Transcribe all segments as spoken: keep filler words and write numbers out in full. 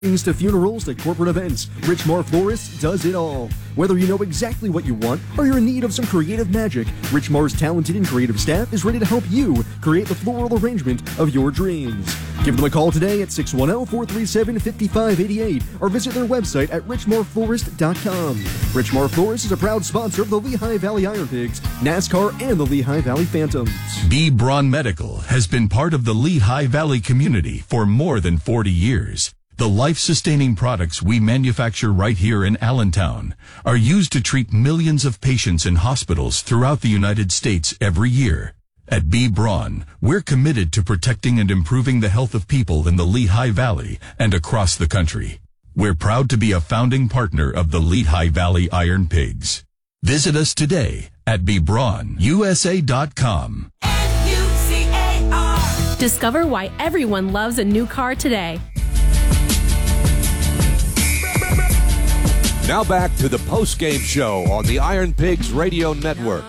Things to funerals to corporate events, Richmar Florist does it all. Whether you know exactly what you want or you're in need of some creative magic, Richmar's talented and creative staff is ready to help you create the floral arrangement of your dreams. Give them a call today at six one zero, four three seven, five five eight eight or visit their website at richmar florist dot com. Richmar Florist is a proud sponsor of the Lehigh Valley Iron Pigs, NASCAR, and the Lehigh Valley Phantoms. B. Braun Medical has been part of the Lehigh Valley community for more than forty years. The life-sustaining products we manufacture right here in Allentown are used to treat millions of patients in hospitals throughout the United States every year. At B. Braun, we're committed to protecting and improving the health of people in the Lehigh Valley and across the country. We're proud to be a founding partner of the Lehigh Valley Iron Pigs. Visit us today at b braun u s a dot com. Discover why everyone loves a new car today. Now back to the post-game show on the Iron Pigs Radio Network.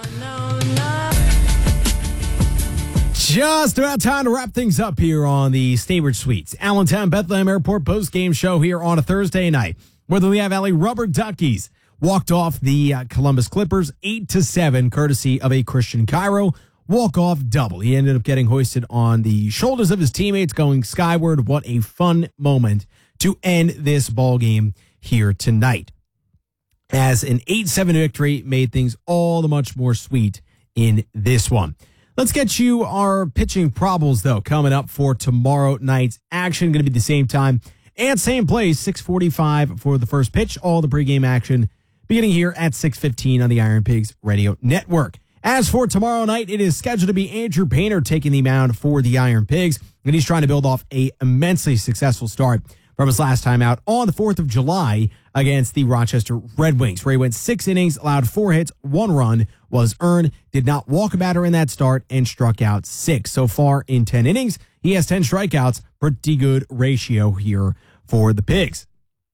Just about time to wrap things up here on the Staybridge Suites Allentown Bethlehem Airport post-game show here on a Thursday night, where the Lehigh Valley Rubber Duckies walked off the uh, Columbus Clippers eight to seven, courtesy of a Christian Cairo walk-off double. He ended up getting hoisted on the shoulders of his teammates, going skyward. What a fun moment to end this ball game here tonight, as an eight seven victory made things all the much more sweet in this one. Let's get you our pitching probables, though, coming up for tomorrow night's action. Going to be the same time and same place, six forty-five for the first pitch. All the pregame action beginning here at six fifteen on the Iron Pigs Radio Network. As for tomorrow night, it is scheduled to be Andrew Painter taking the mound for the Iron Pigs, and he's trying to build off a immensely successful start from his last time out on the fourth of July against the Rochester Red Wings, where he went six innings, allowed four hits, one run was earned, did not walk a batter in that start, and struck out six. So far in ten innings, he has ten strikeouts. Pretty good ratio here for the Pigs.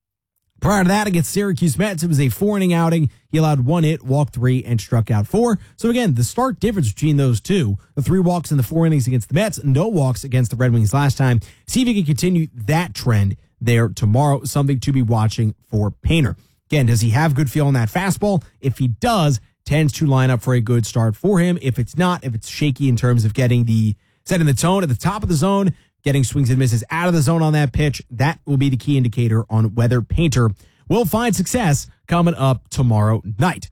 Prior to that, against Syracuse Mets, it was a four-inning outing. He allowed one hit, walked three, and struck out four. So again, the stark difference between those two, the three walks in the four innings against the Mets, no walks against the Red Wings last time. See if he can continue that trend there tomorrow. Something to be watching for Painter. Again, does he have good feel on that fastball? If he does, tends to line up for a good start for him. If it's not, if it's shaky in terms of getting the setting the tone at the top of the zone, getting swings and misses out of the zone on that pitch, that will be the key indicator on whether Painter will find success coming up tomorrow night.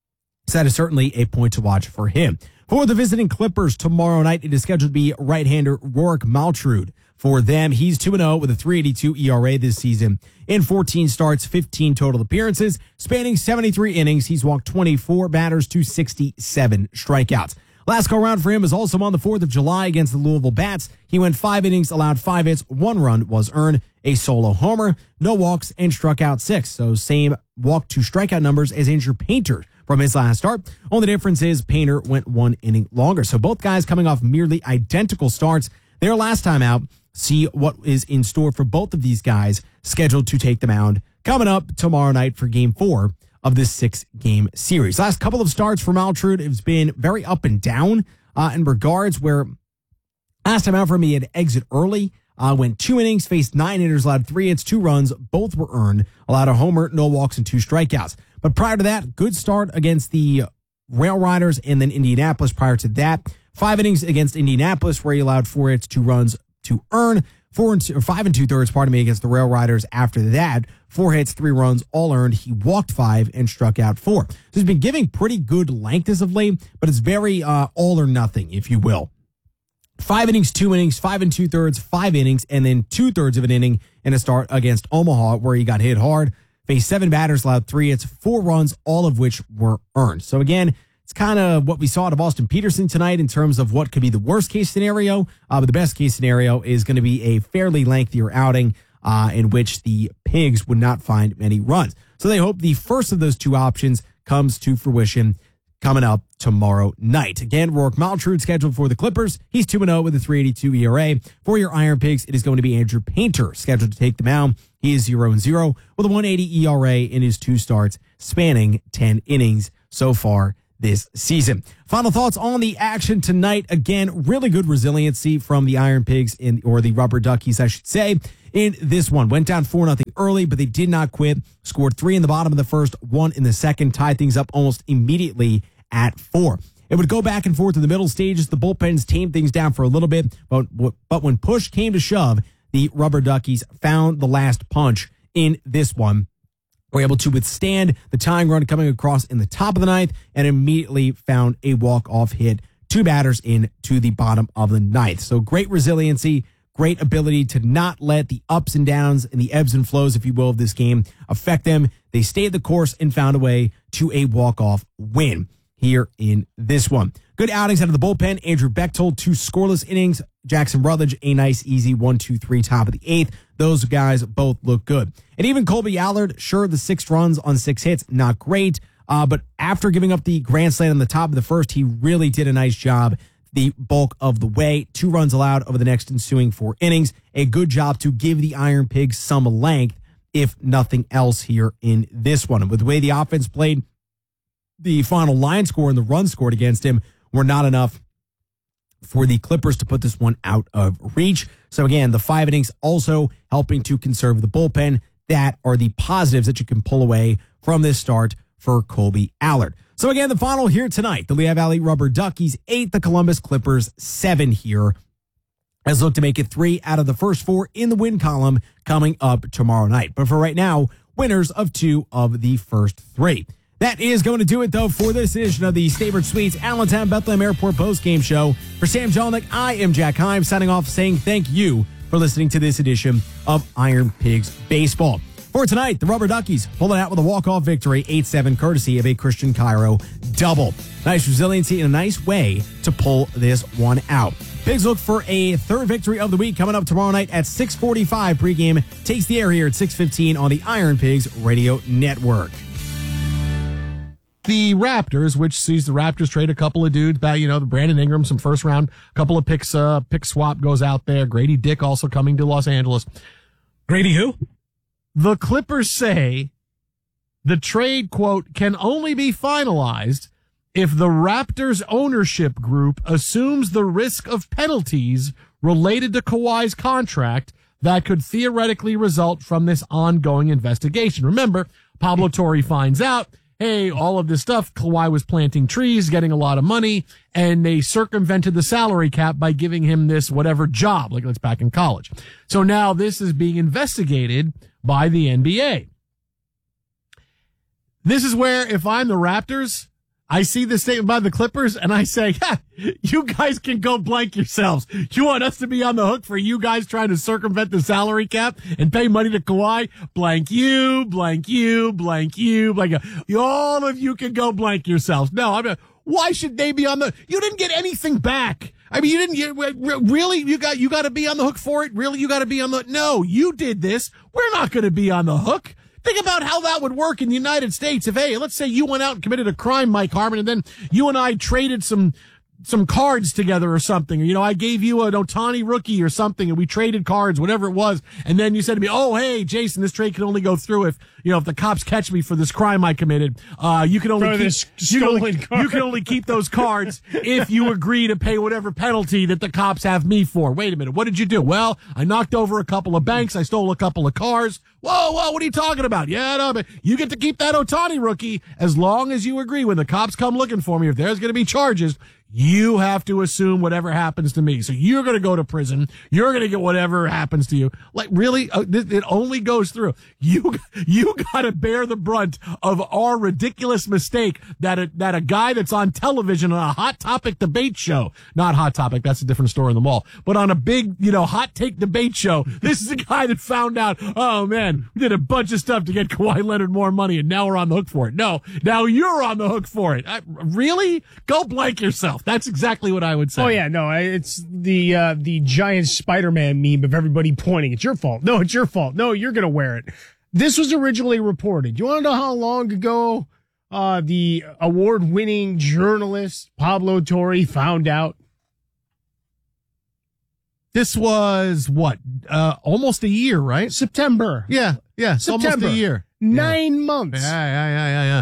So that is certainly a point to watch for him. For the visiting Clippers tomorrow night, it is scheduled to be right-hander Rorik Maltrud. For them, he's two and oh with a three eighty-two E R A this season. In fourteen starts, fifteen total appearances, spanning seventy-three innings. He's walked twenty-four batters to sixty-seven strikeouts. Last go-round for him is also on the fourth of July against the Louisville Bats. He went five innings, allowed five hits, one run was earned, a solo homer, no walks, and struck out six. So same walk to strikeout numbers as Andrew Painter from his last start. Only difference is Painter went one inning longer. So both guys coming off nearly identical starts their last time out. See what is in store for both of these guys scheduled to take the mound coming up tomorrow night for game four of this six-game series. Last couple of starts for Maltrud, it's been very up and down uh, in regards where last time out for him, he had to exit early, uh, went two innings, faced nine hitters, allowed three hits, two runs, both were earned, allowed a homer, no walks, and two strikeouts. But prior to that, good start against the Rail Riders and then Indianapolis prior to that. Five innings against Indianapolis where he allowed four hits, two runs to earn. Four and two, or five and two thirds, pardon me, against the Rail Riders. After that, four hits, three runs, all earned. He walked five and struck out four. So he's been giving pretty good length as of late, but it's very uh, all or nothing, if you will. Five innings, two innings, five and two thirds, five innings, and then two thirds of an inning in a start against Omaha where he got hit hard. Faced seven batters, allowed three hits, four runs, all of which were earned. So again, it's kind of what we saw to Austin Peterson tonight in terms of what could be the worst case scenario. Uh, but the best case scenario is going to be a fairly lengthier outing uh, in which the Pigs would not find many runs. So they hope the first of those two options comes to fruition coming up tomorrow night. Again, Rorik Maltrud scheduled for the Clippers. He's two and oh with a three eighty-two E R A. For your Iron Pigs, it is going to be Andrew Painter scheduled to take the mound. He is zero and zero with a one eighty E R A in his two starts, spanning ten innings so far this season. Final thoughts on the action tonight. Again, really good resiliency from the Iron Pigs, in, or the Rubber Duckies, I should say, in this one. Went down four nothing early, but they did not quit. Scored three in the bottom of the first, one in the second, tied things up almost immediately at four. It would go back and forth in the middle stages. The bullpens tamed things down for a little bit, but, but when push came to shove, the Rubber Duckies found the last punch in this one. Were able to withstand the tying run coming across in the top of the ninth and immediately found a walk-off hit, two batters in to the bottom of the ninth. So great resiliency, great ability to not let the ups and downs and the ebbs and flows, if you will, of this game affect them. They stayed the course and found a way to a walk-off win here in this one. Good outings out of the bullpen. Andrew Bechtold, two scoreless innings. Jackson Rutledge, a nice, easy one, two, three, top of the eighth. Those guys both look good. And even Colby Allard, sure, the six runs on six hits, not great. Uh, but after giving up the grand slam on the top of the first, he really did a nice job the bulk of the way. Two runs allowed over the next ensuing four innings. A good job to give the Iron Pigs some length, if nothing else, here in this one. And with the way the offense played, the final line score and the runs scored against him were not enough for the Clippers to put this one out of reach. So again, the five innings also helping to conserve the bullpen. That are the positives that you can pull away from this start for Colby Allard. So again, the final here tonight, the Lehigh Valley Rubber Duckies eight, the Columbus Clippers seven here, as look to make it three out of the first four in the win column coming up tomorrow night. But for right now, winners of two of the first three. That is going to do it, though, for this edition of the Staybridge Suites Allentown Bethlehem Airport post-game show. For Sam Jelinek, I am Jack Heim, signing off saying thank you for listening to this edition of Iron Pigs Baseball. For tonight, the Rubber Duckies pulling out with a walk-off victory, eight seven, courtesy of a Christian Cairo double. Nice resiliency and a nice way to pull this one out. Pigs look for a third victory of the week coming up tomorrow night at six forty-five. Pregame takes the air here at six fifteen on the Iron Pigs Radio Network. The Raptors, which sees the Raptors trade a couple of dudes back, you know, the Brandon Ingram, some first round, a couple of picks, uh, pick swap goes out there. Grady Dick also coming to Los Angeles. Grady who? The Clippers say the trade, quote, can only be finalized if the Raptors ownership group assumes the risk of penalties related to Kawhi's contract that could theoretically result from this ongoing investigation. Remember, Pablo Torre finds out, hey, all of this stuff, Kawhi was planting trees, getting a lot of money, and they circumvented the salary cap by giving him this whatever job, like it's back in college. So now this is being investigated by the N B A. This is where, if I'm the Raptors, I see this statement by the Clippers, and I say, ha, you guys can go blank yourselves. You want us to be on the hook for you guys trying to circumvent the salary cap and pay money to Kawhi? Blank you, blank you, blank you, blank you. All of you can go blank yourselves. No, I'm not. Why should they be on the, you didn't get anything back. I mean, you didn't, you, really, you got, you got to be on the hook for it? Really, you got to be on the, no, you did this. We're not going to be on the hook. Think about how that would work in the United States. If, hey, let's say you went out and committed a crime, Mike Harmon, and then you and I traded some some cards together or something. You know, I gave you an Ohtani rookie or something, and we traded cards, whatever it was. And then you said to me, oh, hey, Jason, this trade can only go through if, you know, if the cops catch me for this crime I committed. Uh, you can only for keep, this you, can stolen only, card. you can only keep those cards if you agree to pay whatever penalty that the cops have me for. Wait a minute. What did you do? Well, I knocked over a couple of banks. I stole a couple of cars. Whoa, whoa, what are you talking about? Yeah, no, but you get to keep that Ohtani rookie as long as you agree when the cops come looking for me. If there's going to be charges, you have to assume whatever happens to me. So you're going to go to prison. You're going to get whatever happens to you. Like, really? Uh, it, it only goes through. You, you got to bear the brunt of our ridiculous mistake that a, that a guy that's on television on a Hot Topic debate show, not Hot Topic, that's a different store in the mall, but on a big, you know, hot take debate show, this is a guy that found out, oh man, we did a bunch of stuff to get Kawhi Leonard more money and now we're on the hook for it. No, now you're on the hook for it. I, really? Go blank yourself. That's exactly what I would say. Oh yeah, no, it's the uh, the giant Spider-Man meme of everybody pointing. It's your fault. No, it's your fault. No, you're gonna wear it. This was originally reported. You want to know how long ago uh, the award-winning journalist Pablo Torre found out? This was what? Uh, almost a year, right? September. Yeah, yeah, September. almost a year. Nine yeah. months. Yeah, yeah, yeah, yeah, yeah.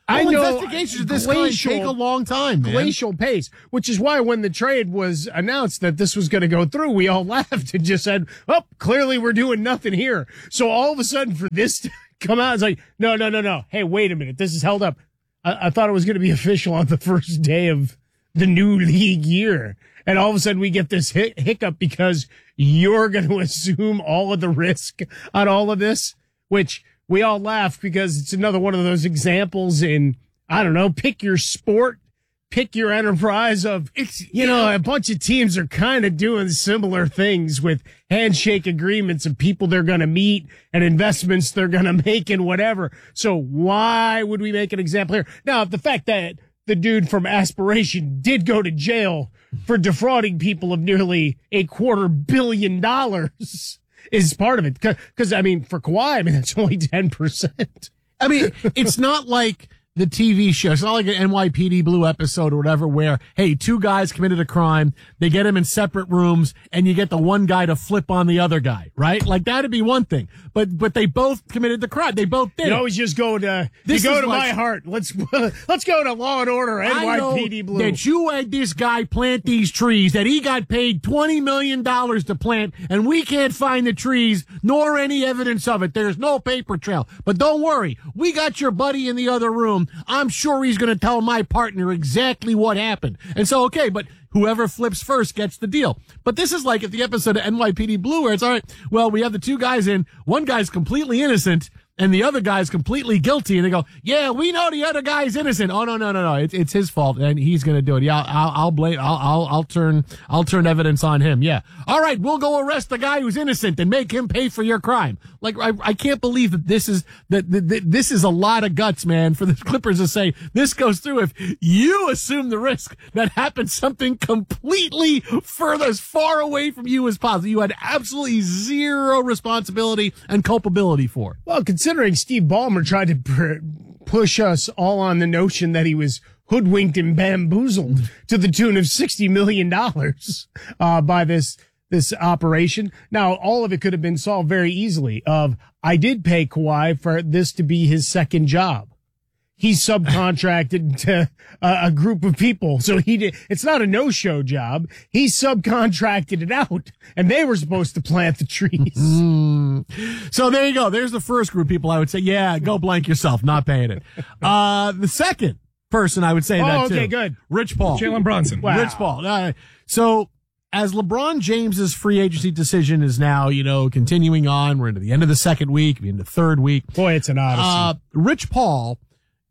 I Well, know investigations of this glacial- kind take a long time, man. glacial pace, which is why when the trade was announced that this was going to go through, we all laughed and just said, oh, clearly we're doing nothing here. So all of a sudden for this to come out, it's like, no, no, no, no. Hey, wait a minute. This is held up. I, I thought it was going to be official on the first day of the new league year. And all of a sudden we get this hic- hiccup because you're going to assume all of the risk on all of this, which we all laugh because it's another one of those examples in, I don't know, pick your sport, pick your enterprise of, it's, you know, a bunch of teams are kind of doing similar things with handshake agreements of people they're going to meet and investments they're going to make and whatever. So why would we make an example here? Now, the fact that the dude from Aspiration did go to jail for defrauding people of nearly a quarter billion dollars is part of it. Because, I mean, for Kawhi, I mean, that's only ten percent. I mean, it's not like the T V show. It's not like an N Y P D Blue episode or whatever where, hey, two guys committed a crime. They get them in separate rooms and you get the one guy to flip on the other guy, right? Like that'd be one thing. But, but they both committed the crime. They both did. You it. always just go to, This you go is to like- my heart. Let's, let's go to Law and Order, N Y P D I know Blue. that you had this guy plant these trees that he got paid twenty million dollars to plant, and we can't find the trees nor any evidence of it. There's no paper trail. But don't worry. We got your buddy in the other room. I'm sure he's going to tell my partner exactly what happened. And so, okay, but whoever flips first gets the deal. But this is like at the episode of N Y P D Blue where it's all right. Well, we have the two guys in. One guy's completely innocent and the other guy's completely guilty. And they go, yeah, we know the other guy's innocent. Oh, no, no, no, no. It's, it's his fault and he's going to do it. Yeah, I'll, I'll blame, I'll, I'll, I'll turn, I'll turn evidence on him. Yeah. All right. We'll go arrest the guy who's innocent and make him pay for your crime. Like, I, I can't believe that this is, that, that, that this is a lot of guts, man, for the Clippers to say this goes through if you assume the risk that happens something completely further, as far away from you as possible. You had absolutely zero responsibility and culpability for. Well, considering Steve Ballmer tried to pr- push us all on the notion that he was hoodwinked and bamboozled to the tune of sixty million dollars uh, by this this operation. Now, all of it could have been solved very easily. Of I did pay Kawhi for this to be his second job. He subcontracted to a, a group of people. So he did, it's not a no-show job. He subcontracted it out and they were supposed to plant the trees. Mm. So there you go. There's the first group of people I would say, yeah, go blank yourself, not paying it. Uh, the second person I would say Oh, that okay, too. good. Rich Paul. Jalen Brunson. Wow. Rich Paul. Uh, so as LeBron James's free agency decision is now, you know, continuing on, we're into the end of the second week, we're into the third week. Boy, it's an odyssey. Uh, Rich Paul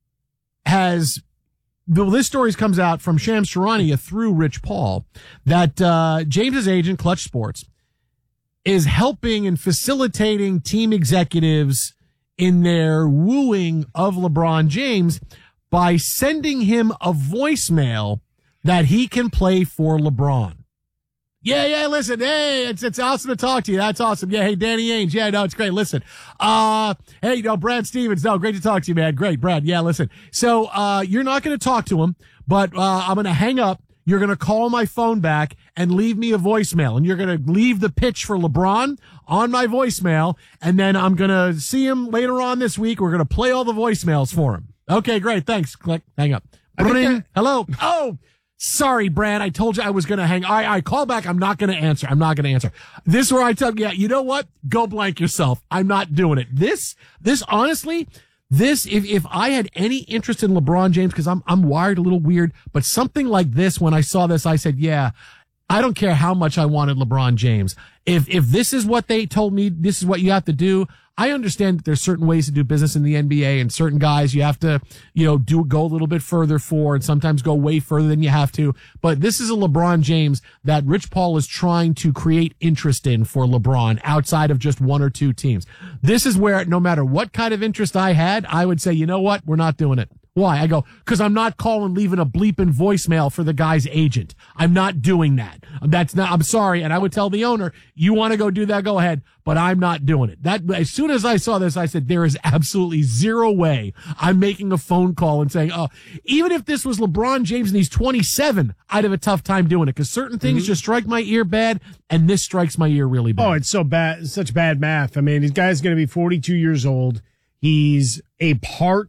has, well, this story comes out from Shams Charania through Rich Paul that, uh, James's agent, Clutch Sports, is helping and facilitating team executives in their wooing of LeBron James by sending him a voicemail that he can play for LeBron. Yeah, yeah, listen, hey, it's, it's awesome to talk to you. That's awesome. Yeah, hey, Danny Ainge. Yeah, no, it's great. Listen, uh, hey, you know, Brad Stevens. No, great to talk to you, man. Great, Brad. Yeah, listen. So, uh, you're not going to talk to him, but, uh, I'm going to hang up. You're going to call my phone back and leave me a voicemail, and you're going to leave the pitch for LeBron on my voicemail. And then I'm going to see him later on this week. We're going to play all the voicemails for him. Okay, great. Thanks. Click. Hang up. Ring. Hello. Oh, sorry, Brad. I told you I was going to hang. I, I call back. I'm not going to answer. I'm not going to answer. This is where I tell you, yeah, you know what? Go blank yourself. I'm not doing it. This, this honestly, this, if, if I had any interest in LeBron James, cause I'm, I'm wired a little weird, but something like this, when I saw this, I said, yeah, I don't care how much I wanted LeBron James. If, if this is what they told me, this is what you have to do. I understand that there's certain ways to do business in the N B A and certain guys you have to, you know, do go a little bit further for and sometimes go way further than you have to. But this is a LeBron James that Rich Paul is trying to create interest in for LeBron outside of just one or two teams. This is where no matter what kind of interest I had, I would say, you know what? We're not doing it. Why? I go, cause I'm not calling, leaving a bleeping voicemail for the guy's agent. I'm not doing that. That's not, I'm sorry. And I would tell the owner, you want to go do that? Go ahead. But I'm not doing it. That, as soon as I saw this, I said, there is absolutely zero way I'm making a phone call and saying, oh, even if this was LeBron James and he's twenty-seven, I'd have a tough time doing it. Cause certain things mm-hmm. just strike my ear bad. And this strikes my ear really bad. Oh, it's so bad. Such bad math. I mean, this guy's going to be forty-two years old. He's a part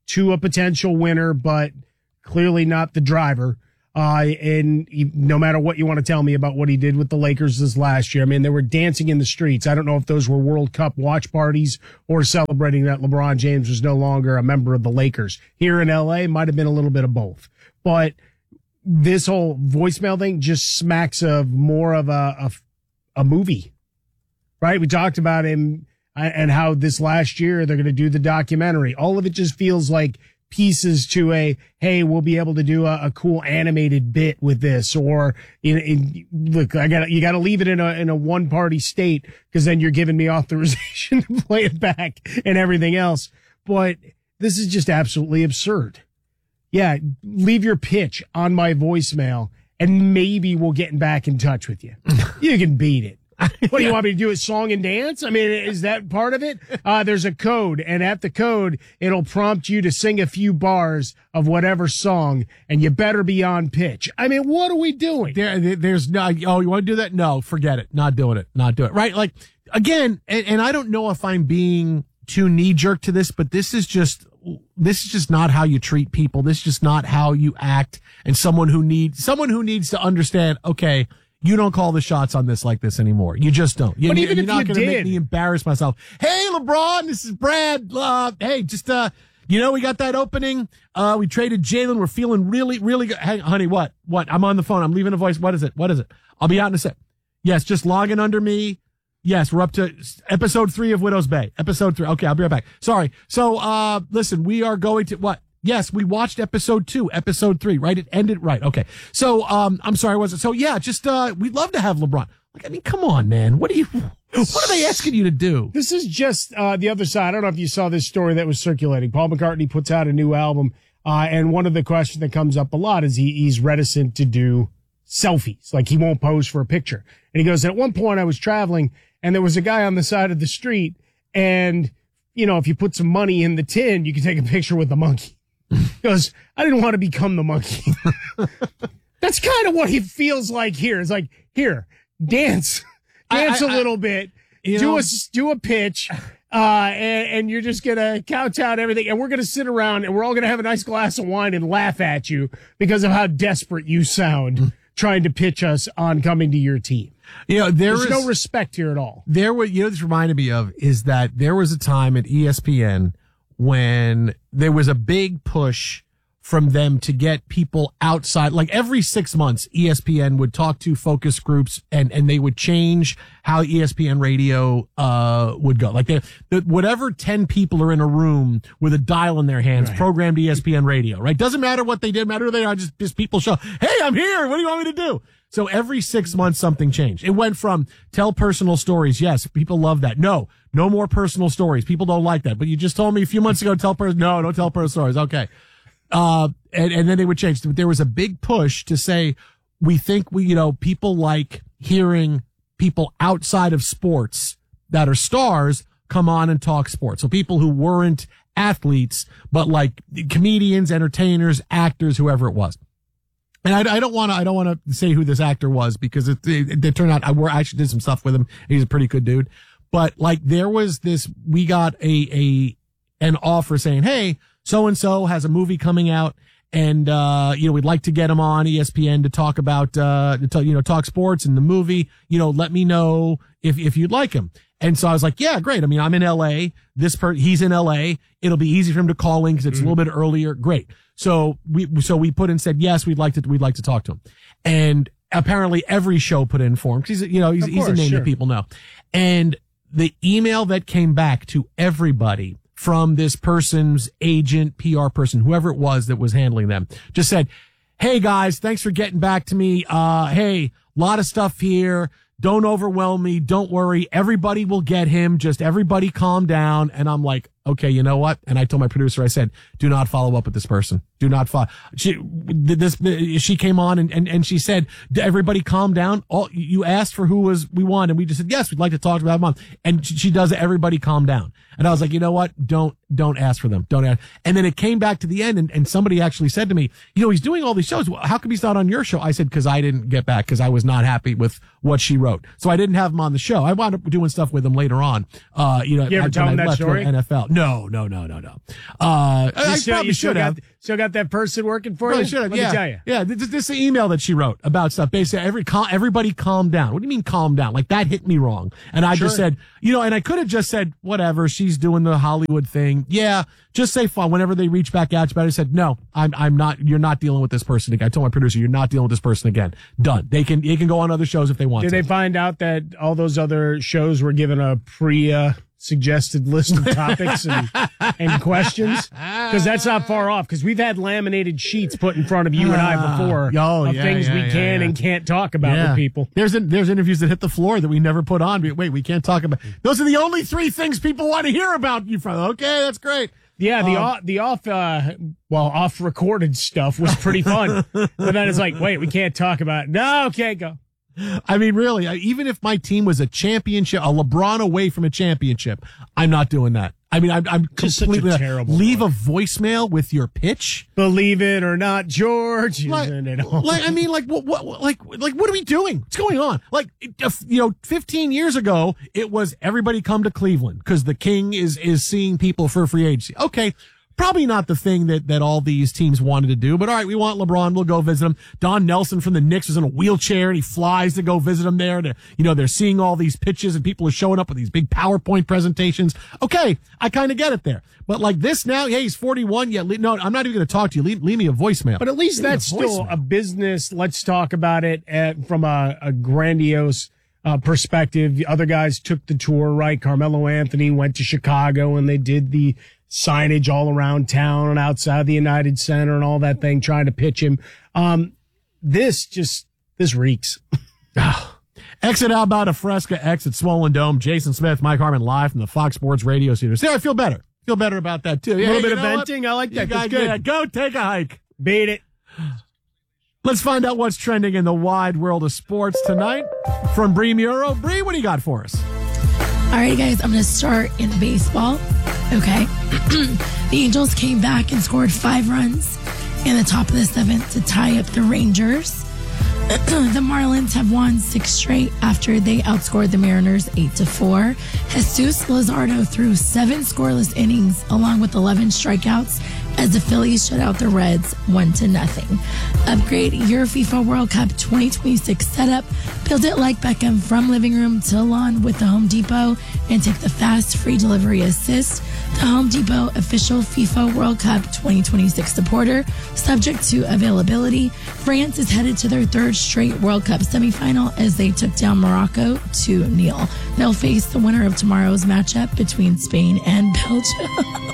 to a potential winner, but clearly not the driver. Uh, and he, no matter what you want to tell me about what he did with the Lakers this last year, I mean, they were dancing in the streets. I don't know if those were World Cup watch parties or celebrating that LeBron James was no longer a member of the Lakers. Here in L A, might have been a little bit of both. But this whole voicemail thing just smacks of more of a, a, a movie, right? We talked about him and how this last year they're going to do the documentary. All of it just feels like pieces to a, hey, we'll be able to do a, a cool animated bit with this, or in, in look, I got you got to leave it in a in a one party state because then you're giving me authorization to play it back and everything else. But this is just absolutely absurd. Yeah, leave your pitch on my voicemail and maybe we'll get back in touch with you. You can beat it. What do you want me to do? A song and dance? I mean, is that part of it? Uh, there's a code, and at the code, it'll prompt you to sing a few bars of whatever song, and you better be on pitch. I mean, what are we doing? There, there's no, oh, you want to do that? No, forget it. Not doing it. Not doing it. Right? Like, again, and, and I don't know if I'm being too knee jerk to this, but this is just, this is just not how you treat people. This is just not how you act. And someone who needs, someone who needs to understand, okay, you don't call the shots on this like this anymore. You just don't. You, but even you're if not you going to make did. me embarrass myself. Hey, LeBron, this is Brad. Uh, hey, just, uh, you know, we got that opening. Uh, we traded Jalen. We're feeling really, really good. Hey, honey, what? What? I'm on the phone. I'm leaving a voice. What is it? What is it? I'll be out in a sec. Yes, just logging under me. Yes, we're up to episode three of Widow's Bay. Episode three. Okay, I'll be right back. Sorry. So, uh, listen, we are going to, what? Yes, we watched episode two, episode three, right? It ended right. Okay. So, um, I'm sorry, was it? So yeah, just, uh, we'd love to have LeBron. Like, I mean, come on, man. What are you, what are they asking you to do? This is just, uh, the other side. I don't know if you saw this story that was circulating. Paul McCartney puts out a new album. Uh, and one of the questions that comes up a lot is he, he's reticent to do selfies. Like he won't pose for a picture. And he goes, at one point I was traveling and there was a guy on the side of the street and, you know, if you put some money in the tin, you can take a picture with the monkey. He goes, I didn't want to become the monkey. That's kind of what he feels like here. It's like, here, dance, dance I, I, a little bit, do know, a, do a pitch, uh, and, and you're just going to kowtow everything. And we're going to sit around and we're all going to have a nice glass of wine and laugh at you because of how desperate you sound trying to pitch us on coming to your team. You know, there There's is, no respect here at all. There was, you know, this reminded me of is that there was a time at E S P N when there was a big push from them to get people outside. Like every six months, E S P N would talk to focus groups and, and they would change how E S P N radio, uh, would go. Like they, the, whatever ten people are in a room with a dial in their hands, right. programmed E S P N radio, right? Doesn't matter what they did, matter who they are, just, just people show, hey, I'm here. What do you want me to do? So every six months, something changed. It went from tell personal stories. Yes, people love that. No, no more personal stories. People don't like that. But you just told me a few months ago, tell person. No, don't tell personal stories. Okay. Uh, and, and then they would change. There was a big push to say, we think we, you know, people like hearing people outside of sports that are stars come on and talk sports. So people who weren't athletes, but like comedians, entertainers, actors, whoever it was. And I, I don't want to, I don't want to say who this actor was because it, it, it turned out I, I actually did some stuff with him. He's a pretty good dude. But like there was this, we got a, a, an offer saying, hey, so and so has a movie coming out and, uh, you know, we'd like to get him on E S P N to talk about, uh, to, you know, talk sports and the movie, you know, let me know if, if you'd like him. And so I was like, yeah, great. I mean, I'm in L A. This per, he's in L A. It'll be easy for him to call in because it's mm-hmm. a little bit earlier. Great. So we, so we put in said, yes, we'd like to, we'd like to talk to him. And apparently every show put in for him because he's, you know, he's, Of he's course, a name sure. that people know. And the email that came back to everybody from this person's agent, P R person, whoever it was that was handling them, just said, hey guys, thanks for getting back to me. Uh, hey, lot of stuff here. Don't overwhelm me. Don't worry. Everybody will get him. Just everybody calm down. And I'm like, okay, you know what? And I told my producer, I said, do not follow up with this person. Do not follow. She, this, she came on and, and, and she said, everybody calm down. All you asked for who was we want. And we just said, yes, we'd like to talk about him. And she, she does everybody calm down. And I was like, you know what? Don't, don't ask for them. Don't ask. And then it came back to the end and, and somebody actually said to me, you know, he's doing all these shows. How come he's not on your show? I said, cause I didn't get back cause I was not happy with what she wrote. So I didn't have him on the show. I wound up doing stuff with him later on. Uh, you know, you ever I, tell him that left story? N F L. no, no, no, no, no. Uh, I, I still, probably you still should have. got, still got that person working for Probably you? should have. Let yeah. me tell you. Yeah, this, this is the email that she wrote about stuff. Basically, every cal- everybody calm down. What do you mean calm down? Like, that hit me wrong. And I Sure. just said, you know, and I could have just said, whatever, she's doing the Hollywood thing. Yeah, just say fine. Whenever they reach back out to you, I said, no, I'm I'm not, you're not dealing with this person again. I told my producer, you're not dealing with this person again. Done. They can, they can go on other shows if they want Did to. they find out that all those other shows were given a pre uh, suggested list of topics and, and questions? Because that's not far off. Because we've had laminated sheets put in front of you and I before Oh, of yeah, things yeah, we yeah, can yeah. and can't talk about Yeah. with people. There's in, there's interviews that hit the floor that we never put on. Wait, we can't talk about. Those are the only three things people want to hear about you from. Okay, that's great. Yeah, the Um, off, the off, uh, well, off recorded stuff was pretty fun. But then it's like, wait, we can't talk about it. No, okay, go. I mean, really, I, even if my team was a championship, a LeBron away from a championship, I'm not doing that. I mean, I'm, I'm Just such a completely terrible leave look. a voicemail with your pitch. Believe it or not, George, Like, isn't it all? like, I mean, like, what, what, what- like, like, what are we doing? What's going on? Like, it- if, you know, fifteen years ago, it was everybody come to Cleveland because the king is is seeing people for free agency. Okay. Probably not the thing that, that all these teams wanted to do, but all right, we want LeBron. We'll go visit him. Don Nelson from the Knicks was in a wheelchair and he flies to go visit him there. To, you know, they're seeing all these pitches and people are showing up with these big PowerPoint presentations. Okay. I kind of get it there. But like this now, hey, he's forty-one. Yeah. le- No, I'm not even going to talk to you. Leave, leave me a voicemail. But at least Leave me a that's still voicemail. a business. Let's talk about it at, from a, a grandiose uh, perspective. The other guys took the tour, right? Carmelo Anthony went to Chicago and they did the signage all around town and outside the United Center and all that thing, trying to pitch him. Um, this just, this reeks. Exit out about a Fresca, exit Swollen Dome. Jason Smith, Mike Harmon live from the Fox Sports Radio Studio. See, I feel better. Feel better about that too. A Yeah, little you bit of know what? venting. I like You that. That's guys- good. yeah, go take a hike. Beat it. Let's find out what's trending in the wide world of sports tonight. From Bree Muro. Bree, what do you got for us? All right, guys, I'm going to start in baseball. Okay. The Angels came back and scored five runs in the top of the seventh to tie up the Rangers. The Marlins have won six straight after they outscored the Mariners eight to four. Jesus Luzardo threw seven scoreless innings along with eleven strikeouts as the Phillies shut out the Reds one to nothing. Upgrade your FIFA World Cup twenty twenty-six setup. Build it like Beckham from living room to lawn with the Home Depot and take the fast free delivery assist. The Home Depot official FIFA World Cup twenty twenty-six supporter. Subject to availability, France is headed to their third straight World Cup semifinal as they took down Morocco two nil. They'll face the winner of tomorrow's matchup between Spain and Belgium.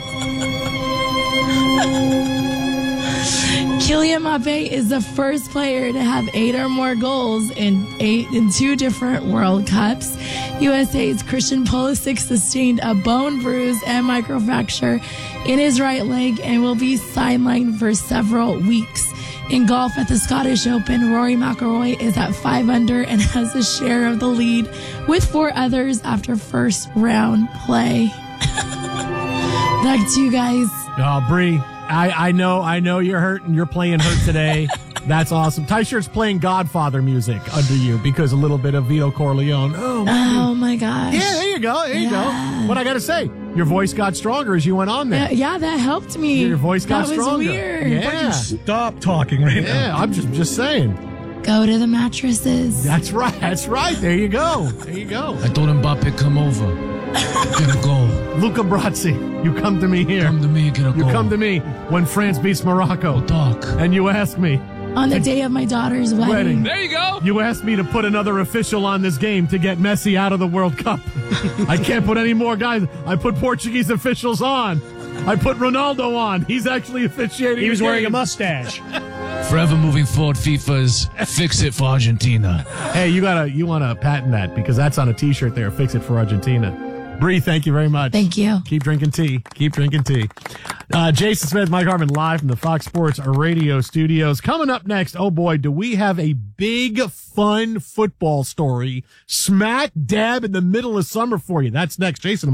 Kylian Mbappe is the first player to have eight or more goals in eight in two different World Cups. U S A's Christian Pulisic sustained a bone bruise and microfracture in his right leg and will be sidelined for several weeks. In golf at the Scottish Open, Rory McIlroy is at five under and has a share of the lead with four others after first round play. Back to you guys. Oh, Bree, I, I know, I know you're hurt and you're playing hurt today. That's awesome. Ty Shirt's playing Godfather music under you because a little bit of Vito Corleone. Oh, Oh my gosh. yeah, there you go. There you Yeah. go. What I got to say, your voice got stronger as you went on there. Yeah, yeah, that helped me. Your voice got that was stronger. weird. Yeah. Stop talking right Yeah, I'm just just saying. Go to the mattresses. That's right. That's right. There you go. There you go. I told Mbappe come over. Get a goal. Luca Brazzi, you come to me here. Come to me, get a You goal. come to me when France beats Morocco. Talk. And you ask me, On the day of my daughter's wedding. wedding. There you go. You asked me to put another official on this game to get Messi out of the World Cup. I can't put any more guys. I put Portuguese officials on. I put Ronaldo on. He's actually officiating. He was the wearing a game. mustache. Forever moving forward, FIFA's Fix It for Argentina. Hey, you gotta, you wanna patent that because that's on a T-shirt there. Fix it for Argentina. Bree, thank you very much. Thank you. Keep drinking tea. Keep drinking tea. Uh, Jason Smith, Mike Harmon, live from the Fox Sports Radio studios. Coming up next, oh boy, do we have a big, fun football story smack dab in the middle of summer for you. That's next. Jason and Mike.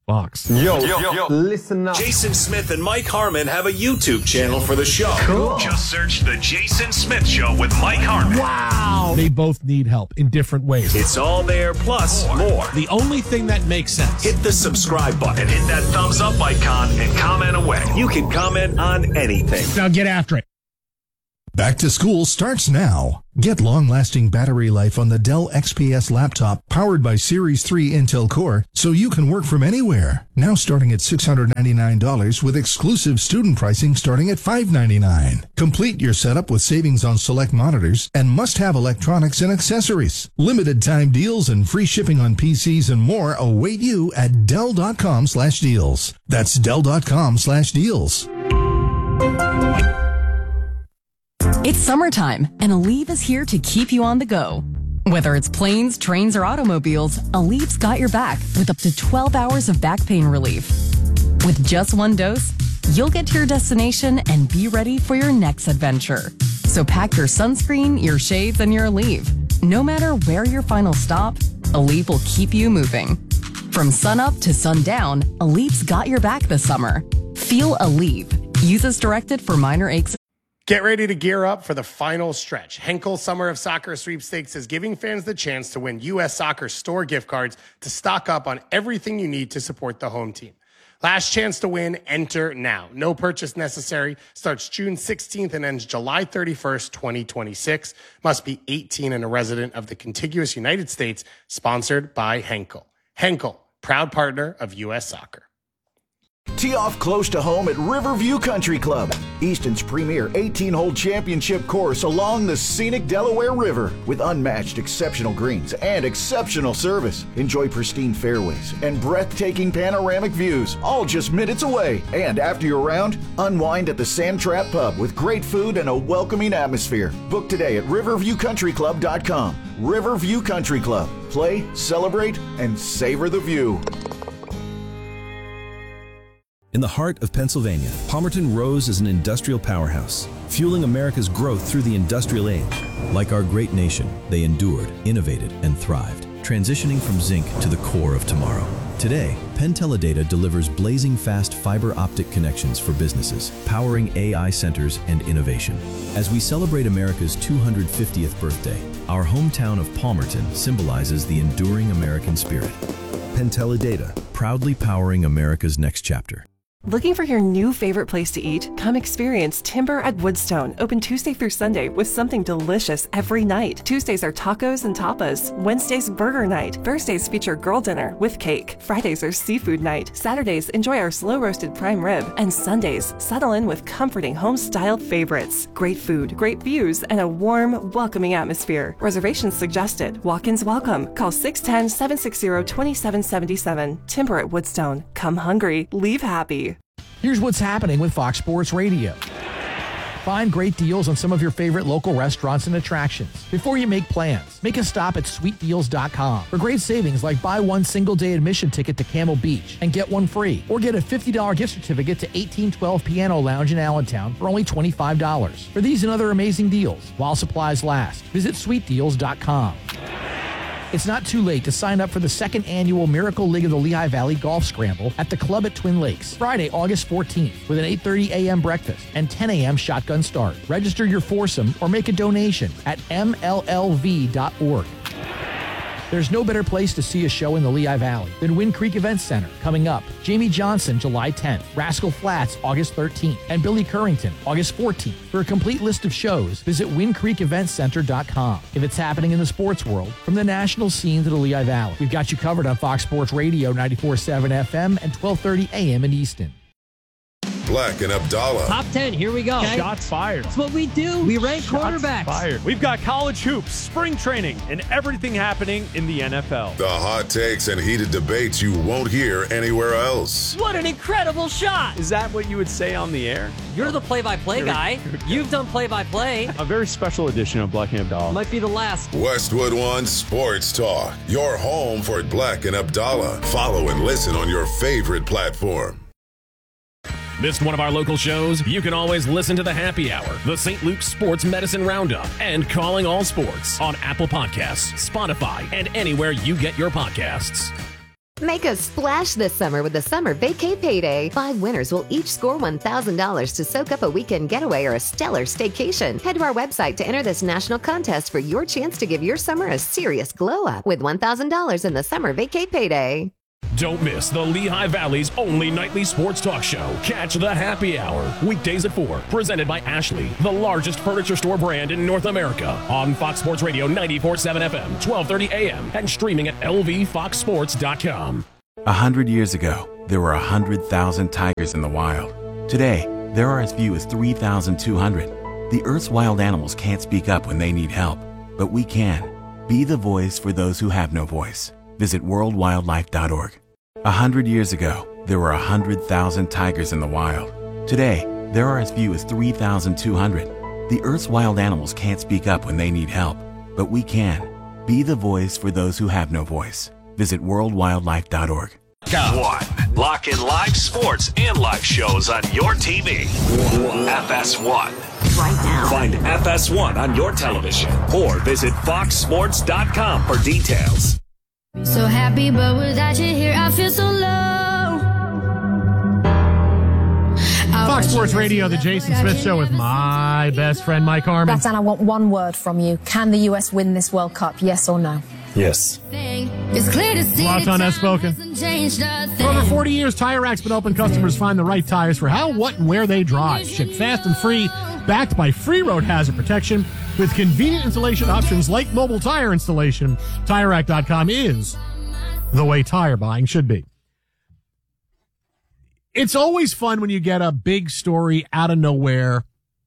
Fox. Yo, yo, yo, listen up. Jason Smith and Mike Harmon have a YouTube channel for the show. Cool. Just search The Jason Smith Show with Mike Harmon. Wow. They both need help in different ways. It's all there, plus more. more. The only thing that makes sense. Hit the subscribe button, hit that thumbs up icon, and comment away. You can comment on anything. Now get after it. Back to school starts now. Get long-lasting battery life on the Dell X P S laptop powered by Series three Intel Core so you can work from anywhere. Now starting at six hundred ninety-nine dollars with exclusive student pricing starting at five hundred ninety-nine dollars. Complete your setup with savings on select monitors and must-have electronics and accessories. Limited time deals and free shipping on P Cs and more await you at Dell.com slash deals. That's Dell.com slash deals. It's summertime, and Aleve is here to keep you on the go. Whether it's planes, trains, or automobiles, Aleve's got your back with up to twelve hours of back pain relief. With just one dose, you'll get to your destination and be ready for your next adventure. So pack your sunscreen, your shades, and your Aleve. No matter where your final stop, Aleve will keep you moving. From sunup to sundown, Aleve's got your back this summer. Feel Aleve. Use as directed for minor aches. Get ready to gear up for the final stretch. Henkel Summer of Soccer Sweepstakes is giving fans the chance to win U S Soccer store gift cards to stock up on everything you need to support the home team. Last chance to win, enter now. No purchase necessary. Starts June sixteenth and ends July thirty-first, twenty twenty-six. Must be eighteen and a resident of the contiguous United States. Sponsored by Henkel. Henkel, proud partner of U S Soccer. Tee off close to home at Riverview Country Club, Easton's premier eighteen-hole championship course along the scenic Delaware River. With unmatched exceptional greens and exceptional service, enjoy pristine fairways and breathtaking panoramic views, all just minutes away. And after your round, unwind at the Sand Trap Pub with great food and a welcoming atmosphere. Book today at riverview country club dot com. Riverview Country Club. Play, celebrate, and savor the view. In the heart of Pennsylvania, Palmerton rose as an industrial powerhouse, fueling America's growth through the industrial age. Like our great nation, they endured, innovated, and thrived, transitioning from zinc to the core of tomorrow. Today, Penn Teledata delivers blazing fast fiber optic connections for businesses, powering A I centers and innovation. As we celebrate America's two hundred fiftieth birthday, our hometown of Palmerton symbolizes the enduring American spirit. Penn Teledata, proudly powering America's next chapter. Looking for your new favorite place to eat? Come experience Timber at Woodstone, open Tuesday through Sunday with something delicious every night. Tuesdays are tacos and tapas. Wednesdays, burger night. Thursdays feature girl dinner with cake. Fridays are seafood night. Saturdays, enjoy our slow-roasted prime rib. And Sundays, settle in with comforting home-style favorites. Great food, great views, and a warm, welcoming atmosphere. Reservations suggested. Walk-ins welcome. Call six one zero, seven six zero, two seven seven seven. Timber at Woodstone. Come hungry, leave happy. Here's what's happening with Fox Sports Radio. Find great deals on some of your favorite local restaurants and attractions. Before you make plans, make a stop at sweet deals dot com for great savings like buy one single-day admission ticket to Camel Beach and get one free. Or get a fifty dollars gift certificate to eighteen twelve Piano Lounge in Allentown for only twenty-five dollars. For these and other amazing deals, while supplies last, visit sweet deals dot com. It's not too late to sign up for the second annual Miracle League of the Lehigh Valley Golf Scramble at the club at Twin Lakes, Friday, August fourteenth, with an eight thirty a.m. breakfast and ten a.m. shotgun start. Register your foursome or make a donation at M L L V dot org. There's no better place to see a show in the Lehigh Valley than Wind Creek Events Center. Coming up, Jamie Johnson, July tenth, Rascal Flats, August thirteenth, and Billy Currington, August fourteenth. For a complete list of shows, visit wind creek events center dot com. If it's happening in the sports world, from the national scene to the Lehigh Valley, we've got you covered on Fox Sports Radio ninety-four point seven F M and twelve thirty A M in Easton. Black and Abdallah. Top ten, here we go. Okay. Shots fired. That's what we do. We rank Shots quarterbacks. Fired. We've got college hoops, spring training, and everything happening in the N F L. The hot takes and heated debates you won't hear anywhere else. What an incredible shot. Is that what you would say on the air? You're the play-by-play guy. You've done play-by-play. A very special edition of Black and Abdallah. Might be the last. Westwood One Sports Talk. Your home for Black and Abdallah. Follow and listen on your favorite platform. Missed one of our local shows? You can always listen to the Happy Hour, the Saint Luke's Sports Medicine Roundup, and Calling All Sports on Apple Podcasts, Spotify, and anywhere you get your podcasts. Make a splash this summer with the Summer Vacay Payday. Five winners will each score one thousand dollars to soak up a weekend getaway or a stellar staycation. Head to our website to enter this national contest for your chance to give your summer a serious glow up with one thousand dollars in the Summer Vacay Payday. Don't miss the Lehigh Valley's only nightly sports talk show. Catch the Happy Hour, weekdays at four, presented by Ashley, the largest furniture store brand in North America, on Fox Sports Radio ninety-four point seven F M, twelve thirty A M, and streaming at L V fox sports dot com. A hundred years ago, there were a hundred thousand tigers in the wild. Today, there are as few as three thousand two hundred. The Earth's wild animals can't speak up when they need help, but we can. Be the voice for those who have no voice. Visit world wildlife dot org. A hundred years ago, there were a hundred thousand tigers in the wild. Today, there are as few as three thousand two hundred. The Earth's wild animals can't speak up when they need help, but we can. Be the voice for those who have no voice. Visit world wildlife dot org. One. Lock in live sports and live shows on your T V. F S one. Right now. Find F S one on your television or visit fox sports dot com for details. So happy, but without you here, I feel so low. Fox Sports Radio, the Jason Smith Show with my best friend, Mike Harmon. Bratan, I want one word from you. Can the U S win this World Cup, yes or no? Yes. It's clear to see Zlatan has spoken. For over forty years, Tire Rack's been helping customers find the right tires for how, what, and where they drive. Shipped fast and free, backed by free road hazard protection. With convenient installation options like mobile tire installation, Tire Rack dot com is the way tire buying should be. It's always fun when you get a big story out of nowhere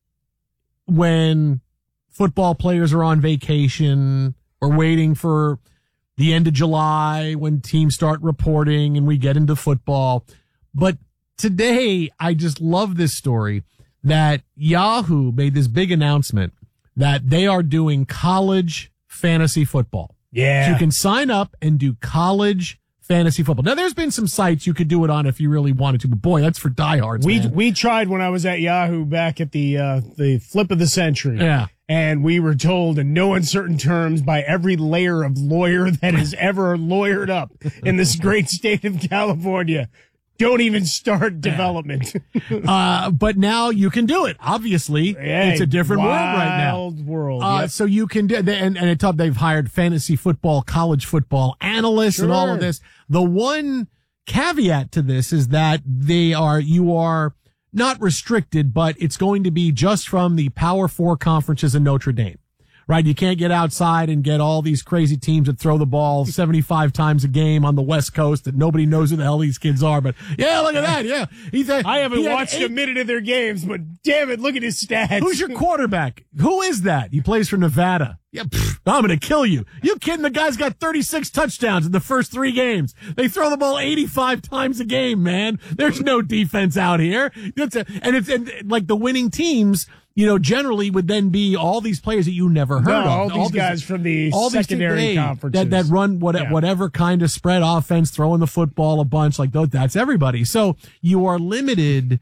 when football players are on vacation or waiting for the end of July when teams start reporting and we get into football. But today, I just love this story that Yahoo made this big announcement that they are doing college fantasy football. Yeah. So you can sign up and do college fantasy football. Now, there's been some sites you could do it on if you really wanted to, but boy, that's for diehards, We man. we tried when I was at Yahoo back at the uh, the flip of the century. Yeah. And we were told in no uncertain terms by every layer of lawyer that has ever lawyered up in this great state of California, don't even start development. uh, but now you can do it. Obviously, Hey, it's a different world right now. Wild world. Uh, yep. So you can do, and, and at top they've hired fantasy football, college football analysts and all of Sure. this. The one caveat to this is that they are, you are not restricted, but it's going to be just from the Power Four conferences in Notre Dame. Right, you can't get outside and get all these crazy teams that throw the ball seventy-five times a game on the West Coast that nobody knows who the hell these kids are. But yeah, look at that. Yeah, he's a, I haven't he had watched eight, a minute of their games, but damn it, look at his stats. Who's your quarterback? Who is that? He plays for Nevada. Yeah, pff, I'm going to kill you. You kidding? The guy's got thirty-six touchdowns in the first three games. They throw the ball eighty-five times a game, man. There's no defense out here. It's a, and it's and like the winning teams, you know, generally would then be all these players that you never heard No, of. all these guys from the all these secondary teams, conferences. that that run what, Yeah. whatever kind of spread offense, throwing the football a bunch like those. That's everybody. So you are limited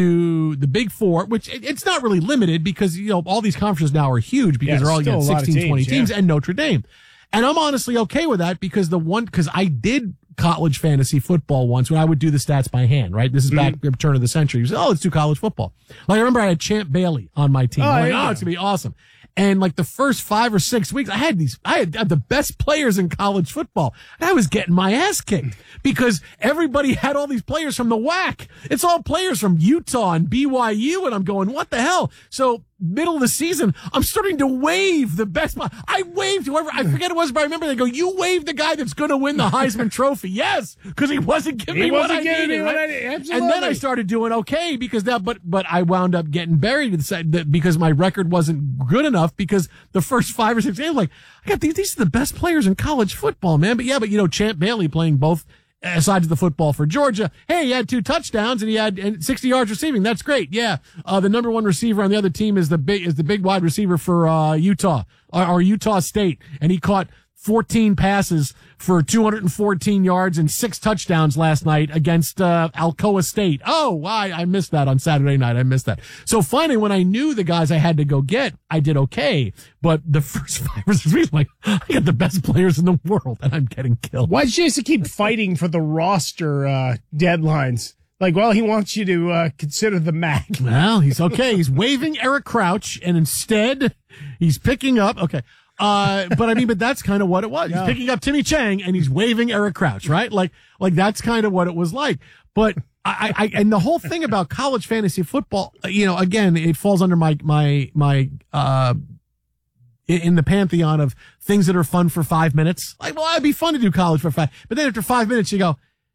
to the Big Four, which it, it's not really limited because, you know, all these conferences now are huge because Yeah, they're all still getting a lot of sixteen, twenty teams, teams yeah. and Notre Dame. And I'm honestly okay with that because the one, because I did college fantasy football once when I would do the stats by hand, right? This is back Mm-hmm. at the turn of the century. You said, oh, let's do college football. Like I remember I had Champ Bailey on my team. Oh, I'm there like, you oh, go. it's going to be awesome. And like the first five or six weeks, I had these, I had, I had the best players in college football. And I was getting my ass kicked because everybody had all these players from the W A C. It's all players from Utah and B Y U. And I'm going, what the hell? So middle of the season, I'm starting to wave the best. I waved whoever, I forget it was, but I remember they go, you waved the guy that's going to win the Heisman Trophy. Yes. Cause he wasn't giving He me what wasn't I giving needed. me what right? I needed. And then I Absolutely. started doing okay because that, but, but I wound up getting buried in the- that because my record wasn't good enough because the first five or six games, like, I got these, these are the best players in college football, man. But yeah, but you know, Champ Bailey playing both uh, sides of the football for Georgia. Hey, he had two touchdowns and he had and sixty yards receiving. That's great. Yeah. Uh, the number one receiver on the other team is the big, is the big wide receiver for, uh, Utah or, or Utah State. And he caught fourteen passes for two hundred fourteen yards and six touchdowns last night against uh, Alcoa State. Oh, why I missed that on Saturday night. I missed that. So finally, when I knew the guys I had to go get, I did okay. But the first five or six weeks, I'm like, I got the best players in the world, and I'm getting killed. Why does Jason keep fighting for the roster uh, deadlines? Like, well, he wants you to uh, consider the M A C. Well, he's okay. He's waiving Eric Crouch, and instead, he's picking up. Okay. Uh, but I mean, but that's kind of what it was. He's Yeah. picking up Timmy Chang, and he's waiving Eric Crouch, right? Like, like that's kind of what it was like. But I, I, and the whole thing about college fantasy football, you know, again, it falls under my, my, my, uh, in the pantheon of things that are fun for five minutes. Like, well, it'd be fun to do college for five, but then after five minutes, you go,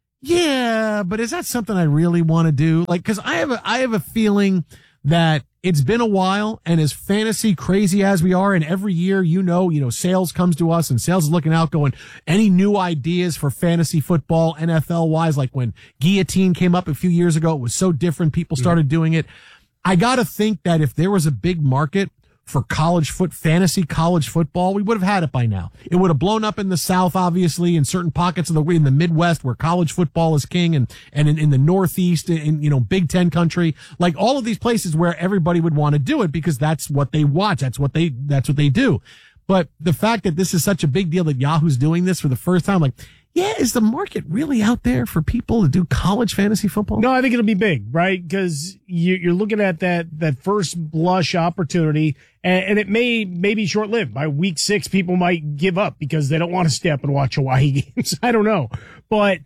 yeah, but is that something I really want to do? Like, cause I have a, I have a feeling that it's been a while, and as fantasy crazy as we are, and every year, you know, you know, sales comes to us and sales is looking out going, any new ideas for fantasy football, N F L wise, like when Guillotine came up a few years ago, it was so different. People started doing it. I got to think that if there was a big market for college foot, fantasy college football, we would have had it by now. It would have blown up in the South, obviously, in certain pockets of the, in the Midwest where college football is king, and, and in, in the Northeast, in, you know, Big Ten country, like all of these places where everybody would want to do it because that's what they watch. That's what they, that's what they do. But the fact that this is such a big deal that Yahoo's doing this for the first time, like, yeah, is the market really out there for people to do college fantasy football? No, I think it'll be big, right? Because you, you're looking at that that first blush opportunity, and, and it may may be short lived. By week six, people might give up because they don't want to stay up and watch Hawaii games. I don't know, but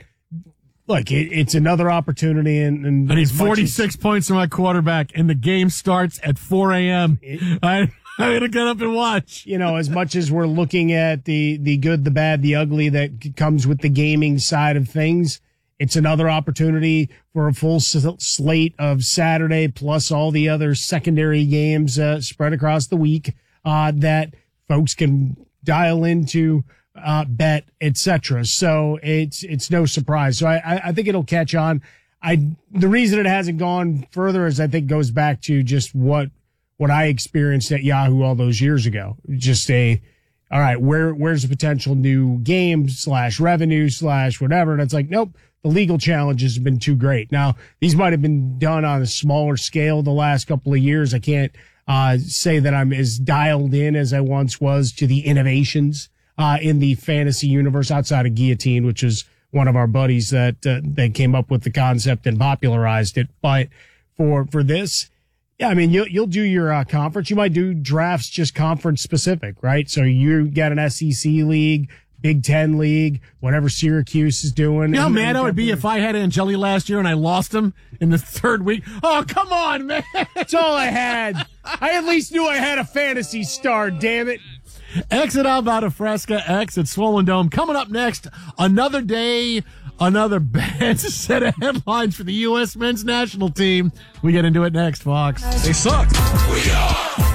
look, it, it's another opportunity. And, and I need as much forty-six as- points from my quarterback, and the game starts at four a.m. I I'm gonna get up and watch. You know, as much as we're looking at the the good, the bad, the ugly that c- comes with the gaming side of things, it's another opportunity for a full s- slate of Saturday plus all the other secondary games uh, spread across the week uh, that folks can dial into, uh, bet, et cetera. So it's it's no surprise. So I, I, I think it'll catch on. I the reason it hasn't gone further is I think goes back to just what. what I experienced at Yahoo all those years ago. Just a, all right, where, where's the potential new game slash revenue slash whatever? And it's like, nope, the legal challenges have been too great. Now, these might have been done on a smaller scale the last couple of years. I can't, uh, say that I'm as dialed in as I once was to the innovations, uh, in the fantasy universe outside of Guillotine, which is one of our buddies that, uh, that came up with the concept and popularized it. But for, for this, yeah, I mean, you'll, you'll do your uh, conference. You might do drafts just conference specific, right? So you got an S E C league, Big Ten league, whatever Syracuse is doing. You know how And- mad I would be if I had Angeli last year and I lost him in the third week? Oh, come on, man. That's all I had. I at least knew I had a fantasy star, damn it. X at Alvada Fresca, X at Swollen Dome. Coming up next, another day, another bad set of headlines for the U S men's national team. We get into it next, Fox. They suck. We are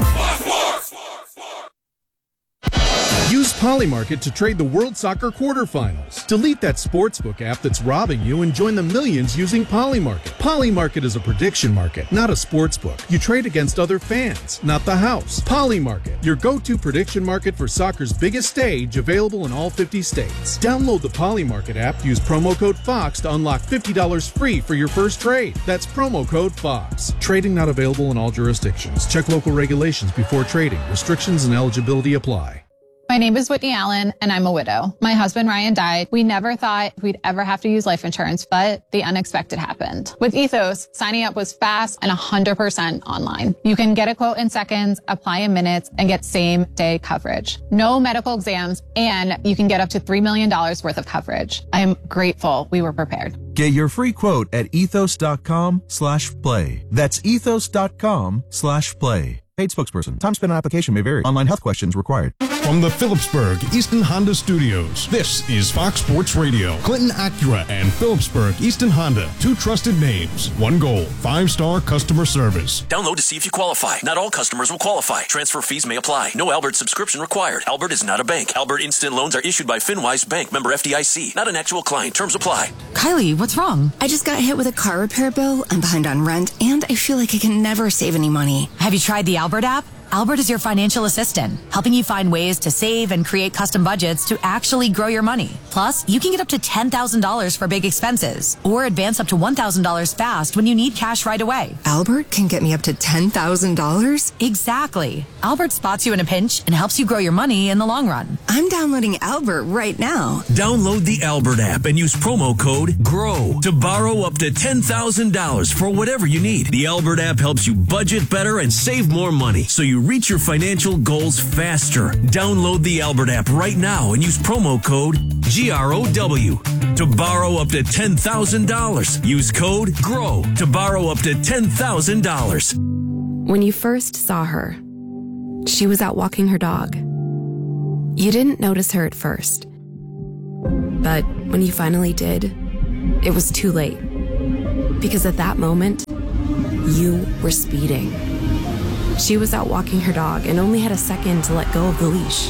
Use Polymarket to trade the World Soccer quarterfinals. Delete that sportsbook app that's robbing you and join the millions using Polymarket. Polymarket is a prediction market, not a sportsbook. You trade against other fans, not the house. Polymarket, your go-to prediction market for soccer's biggest stage, available in all fifty states. Download the Polymarket app, use promo code FOX to unlock fifty dollars free for your first trade. That's promo code FOX. Trading not available in all jurisdictions. Check local regulations before trading. Restrictions and eligibility apply. My name is Whitney Allen, and I'm a widow. My husband, Ryan, died. We never thought we'd ever have to use life insurance, but the unexpected happened. With Ethos, signing up was fast and one hundred percent online. You can get a quote in seconds, apply in minutes, and get same-day coverage. No medical exams, and you can get up to three million dollars worth of coverage. I am grateful we were prepared. Get your free quote at ethos.com slash play. That's ethos.com slash play. Paid spokesperson. Time spent on application may vary. Online health questions required. From the Phillipsburg Easton Honda Studios, this is Fox Sports Radio. Clinton Acura and Phillipsburg Easton Honda. Two trusted names. One goal. Five-star customer service. Download to see if you qualify. Not all customers will qualify. Transfer fees may apply. No Albert subscription required. Albert is not a bank. Albert Instant Loans are issued by FinWise Bank, member F D I C. Not an actual client. Terms apply. Kylie, what's wrong? I just got hit with a car repair bill. I'm behind on rent, and I feel like I can never save any money. Have you tried the Albert app? Albert is your financial assistant, helping you find ways to save and create custom budgets to actually grow your money. Plus, you can get up to ten thousand dollars for big expenses or advance up to one thousand dollars fast when you need cash right away. Albert can get me up to ten thousand dollars? Exactly. Albert spots you in a pinch and helps you grow your money in the long run. I'm downloading Albert right now. Download the Albert app and use promo code GROW to borrow up to ten thousand dollars for whatever you need. The Albert app helps you budget better and save more money so you reach your financial goals faster. Download the Albert app right now and use promo code G R O W to borrow up to ten thousand dollars. Use code GROW to borrow up to ten thousand dollars. When you first saw her, she was out walking her dog. You didn't notice her at first. But when you finally did, it was too late. Because at that moment, you were speeding. She was out walking her dog and only had a second to let go of the leash.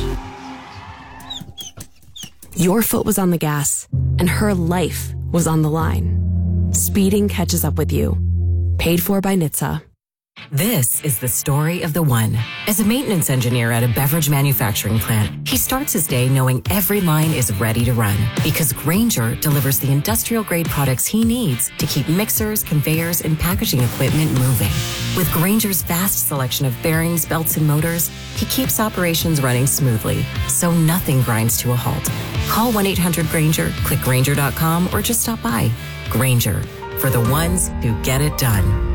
Your foot was on the gas, and her life was on the line. Speeding catches up with you. Paid for by N H T S A. This is the story of the one. As a maintenance engineer at a beverage manufacturing plant, he starts his day knowing every line is ready to run because Grainger delivers the industrial-grade products he needs to keep mixers, conveyors, and packaging equipment moving. With Grainger's vast selection of bearings, belts, and motors, he keeps operations running smoothly, so nothing grinds to a halt. Call one eight hundred Grainger, click Grainger dot com, or just stop by. Grainger, for the ones who get it done.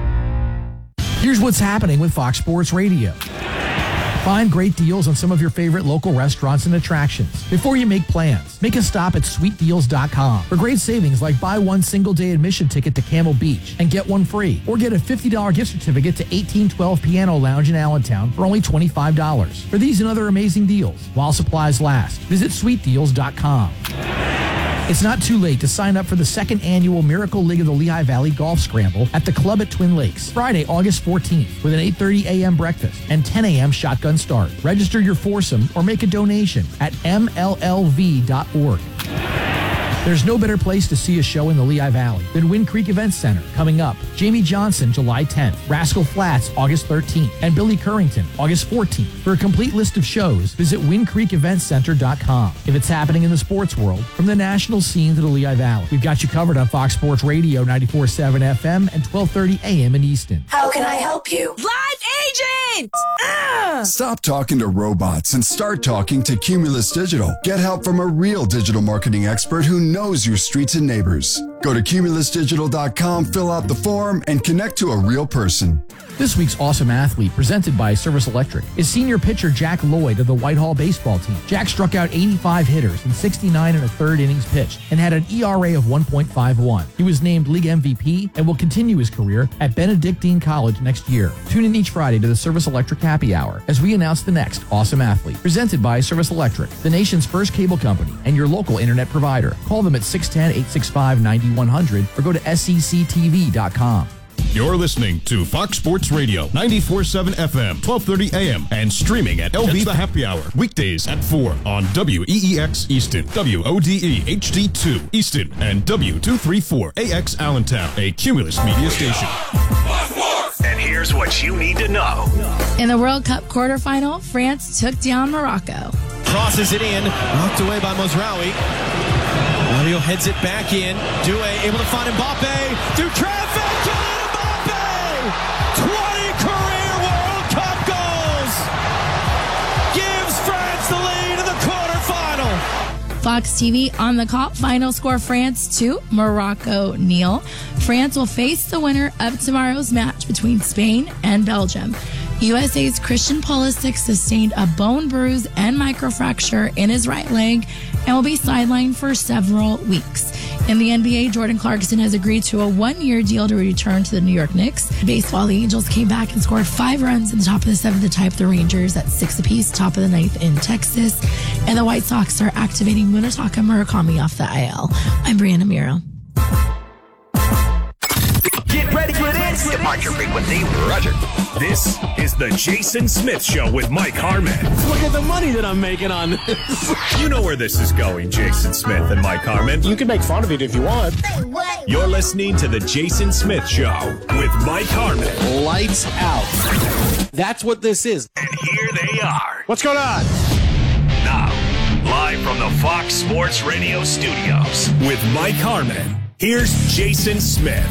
Here's what's happening with Fox Sports Radio. Find great deals on some of your favorite local restaurants and attractions. Before you make plans, make a stop at sweet deals dot com for great savings like buy one single-day admission ticket to Camel Beach and get one free. Or get a fifty dollars gift certificate to eighteen twelve Piano Lounge in Allentown for only twenty-five dollars. For these and other amazing deals, while supplies last, visit sweet deals dot com. It's not too late to sign up for the second annual Miracle League of the Lehigh Valley Golf Scramble at the club at Twin Lakes, Friday, August fourteenth, with an eight thirty a.m. breakfast and ten a.m. shotgun start. Register your foursome or make a donation at M L L V dot org. There's no better place to see a show in the Lehigh Valley than Wind Creek Events Center. Coming up, Jamie Johnson, July tenth, Rascal Flatts, August thirteenth, and Billy Currington, August fourteenth. For a complete list of shows, visit wind creek events center dot com. If it's happening in the sports world, from the national scene to the Lehigh Valley, we've got you covered on Fox Sports Radio ninety-four point seven F M and twelve thirty A M in Easton. How can I help you? Live agent! Ah! Stop talking to robots and start talking to Cumulus Digital. Get help from a real digital marketing expert who knows your streets and neighbors. Go to cumulus digital dot com, fill out the form, and connect to a real person. This week's Awesome Athlete, presented by Service Electric, is senior pitcher Jack Lloyd of the Whitehall baseball team. Jack struck out eighty-five hitters in sixty-nine and a third innings pitched and had an E R A of one point five one. He was named league M V P and will continue his career at Benedictine College next year. Tune in each Friday to the Service Electric Happy Hour as we announce the next Awesome Athlete, presented by Service Electric, the nation's first cable company and your local internet provider. Call them at six one zero, eight six five, nine one zero zero or go to S E C T V dot com. You're listening to Fox Sports Radio, ninety-four point seven F M, twelve thirty A M, and streaming at L V The Happy Hour, weekdays at four on W E E X Easton, W O D E H D two Easton, and W two thirty-four A X Allentown, a Cumulus media station. And here's what you need to know. In the World Cup quarterfinal, France took down Morocco. Crosses it in, knocked away by Mozraoui. Mario heads it back in. Doué able to find Mbappe through traffic. Kylian Mbappe! twenty career World Cup goals! Gives France the lead in the quarterfinal. Fox T V on the call. Final score France two, Morocco nil. France will face the winner of tomorrow's match between Spain and Belgium. U S A's Christian Pulisic sustained a bone bruise and microfracture in his right leg and will be sidelined for several weeks. In the N B A, Jordan Clarkson has agreed to a one-year deal to return to the New York Knicks. Baseball, the Angels came back and scored five runs in the top of the seventh to tie up the Rangers at six apiece, top of the ninth in Texas. And the White Sox are activating Munetaka Murakami off the I L. I'm Brianna Miro. Get ready for this. Departure frequency, Roger. This is the Jason Smith Show with Mike Harmon. Look at the money that I'm making on this. You know where this is going, Jason Smith and Mike Harmon. You can make fun of it if you want. You're listening to the Jason Smith Show with Mike Harmon. Lights out. That's what this is. And here they are. What's going on? Now, live from the Fox Sports Radio studios with Mike Harmon, here's Jason Smith.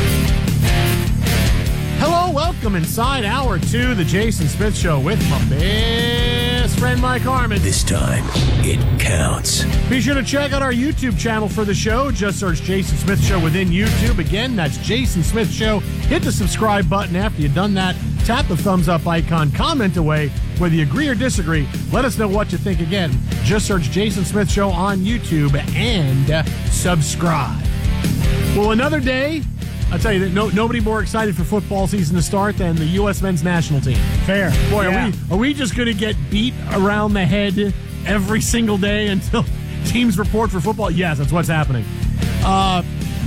Hello, welcome inside hour two, the Jason Smith Show with my best friend Mike Harmon. This time, it counts. Be sure to check out our YouTube channel for the show. Just search Jason Smith Show within YouTube. Again, that's Jason Smith Show. Hit the subscribe button. After you've done that, tap the thumbs up icon, comment away. Whether you agree or disagree, let us know what you think. Again, just search Jason Smith Show on YouTube and uh, subscribe. Well, another day. I'll tell you that no, nobody more excited for football season to start than the U S men's national team. Fair. Boy, yeah. are we are we just going to get beat around the head every single day until teams report for football? Yes, that's what's happening. Uh,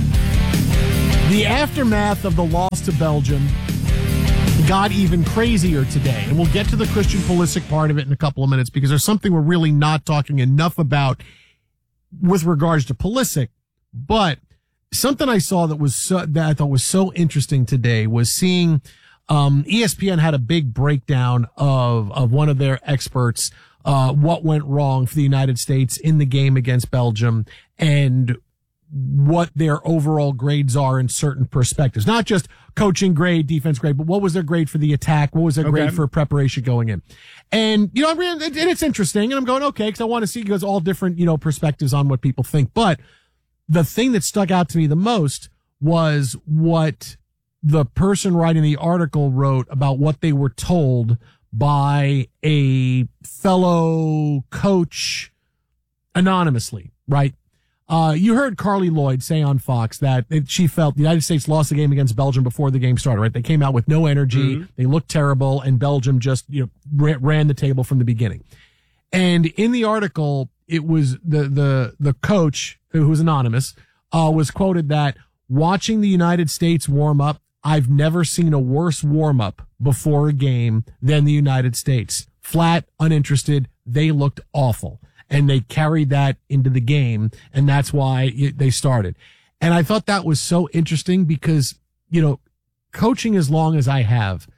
the aftermath of the loss to Belgium got even crazier today, and we'll get to the Christian Pulisic part of it in a couple of minutes because there's something we're really not talking enough about with regards to Pulisic, but something I saw that was so, that I thought was so interesting today was seeing um, E S P N had a big breakdown of of one of their experts, uh, what went wrong for the United States in the game against Belgium and what their overall grades are in certain perspectives. Not just coaching grade, defense grade, but what was their grade for the attack? What was their okay. grade for preparation going in? And, you know, and it's interesting. And I'm going, okay, because I want to see because all different, you know, perspectives on what people think. But the thing that stuck out to me the most was what the person writing the article wrote about what they were told by a fellow coach anonymously, right? Uh, you heard Carly Lloyd say on Fox that it, she felt the United States lost the game against Belgium before the game started, right? They came out with no energy. Mm-hmm. They looked terrible, and Belgium just, you know, ran, ran the table from the beginning. And in the article, it was the, the, the coach, who was anonymous, uh, was quoted that watching the United States warm up, I've never seen a worse warm up before a game than the United States. Flat, uninterested. They looked awful. And they carried that into the game. And that's why it, they started. And I thought that was so interesting because, you know, coaching as long as I have,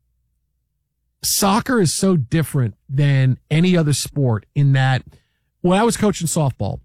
soccer is so different than any other sport in that when I was coaching softball,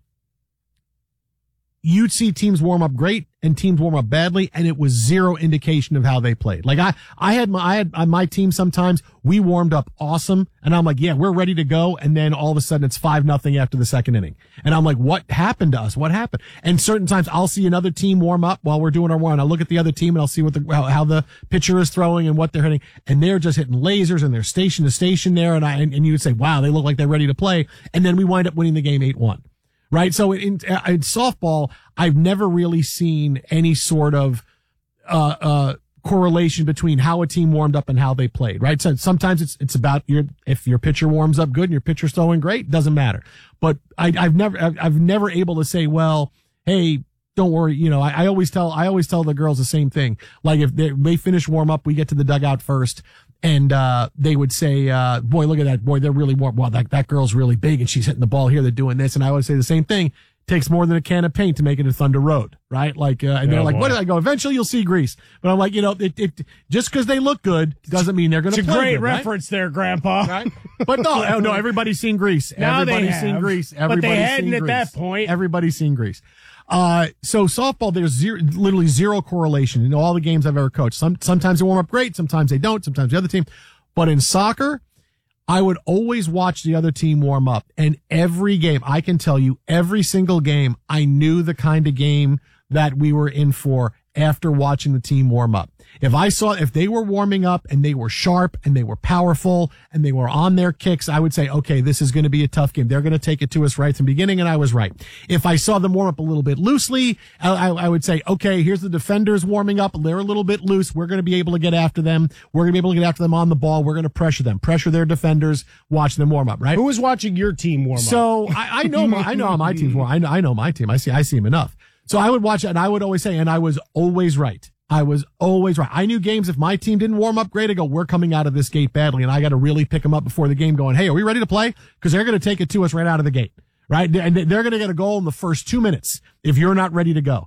you'd see teams warm up great and teams warm up badly, and it was zero indication of how they played. Like I, I had my, I had on my team sometimes we warmed up awesome, and I'm like, yeah, we're ready to go, and then all of a sudden it's five nothing after the second inning, and I'm like, what happened to us? What happened? And certain times I'll see another team warm up while we're doing our warm. I look at the other team and I'll see what the how, how the pitcher is throwing and what they're hitting, and they're just hitting lasers and they're station to station there, and I and, and you would say, wow, they look like they're ready to play, and then we wind up winning the game eight one. Right. So in, in softball, I've never really seen any sort of, uh, uh, correlation between how a team warmed up and how they played. Right. So sometimes it's, it's about your, if your pitcher warms up good and your pitcher's throwing great, doesn't matter. But I, I've never, I've, I've never able to say, well, hey, don't worry. You know, I, I always tell, I always tell the girls the same thing. Like if they, they finish warm up, we get to the dugout first. And, uh, they would say, uh, boy, look at that. Boy, they're really warm. Well, that, that girl's really big and she's hitting the ball here. They're doing this. And I always say the same thing. Takes more than a can of paint to make it a Thunder Road, right? Like, uh, and they're oh, like, boy. What did I go? Eventually you'll see grease. But I'm like, you know, it, it, just because they look good doesn't mean they're going to play. It's a great good, reference right? there, Grandpa. Right? But no, oh, no, everybody's seen grease. Now everybody's they have, seen grease. Everybody's but they hadn't seen at grease. that point. Everybody's seen grease. Uh, so softball, there's zero, literally zero correlation in all the games I've ever coached. Some, sometimes they warm up great. Sometimes they don't. Sometimes the other team. But in soccer, I would always watch the other team warm up. And every game, I can tell you, every single game, I knew the kind of game that we were in for after watching the team warm up. If I saw, if they were warming up and they were sharp and they were powerful and they were on their kicks, I would say, okay, this is going to be a tough game. They're going to take it to us right from the beginning. And I was right. If I saw them warm up a little bit loosely, I, I would say, okay, here's the defenders warming up. They're a little bit loose. We're going to be able to get after them. We're going to be able to get after them on the ball. We're going to pressure them, pressure their defenders, watch them warm up, right? Who was watching your team warm up? So I, I know, my, I know how my team's warm. I know, I know my team. I see, I see them enough. So I would watch it and I would always say, and I was always right. I was always right. I knew games, if my team didn't warm up great, I go, we're coming out of this gate badly, and I got to really pick them up before the game going, hey, are we ready to play? Because they're going to take it to us right out of the gate, right? And they're going to get a goal in the first two minutes if you're not ready to go.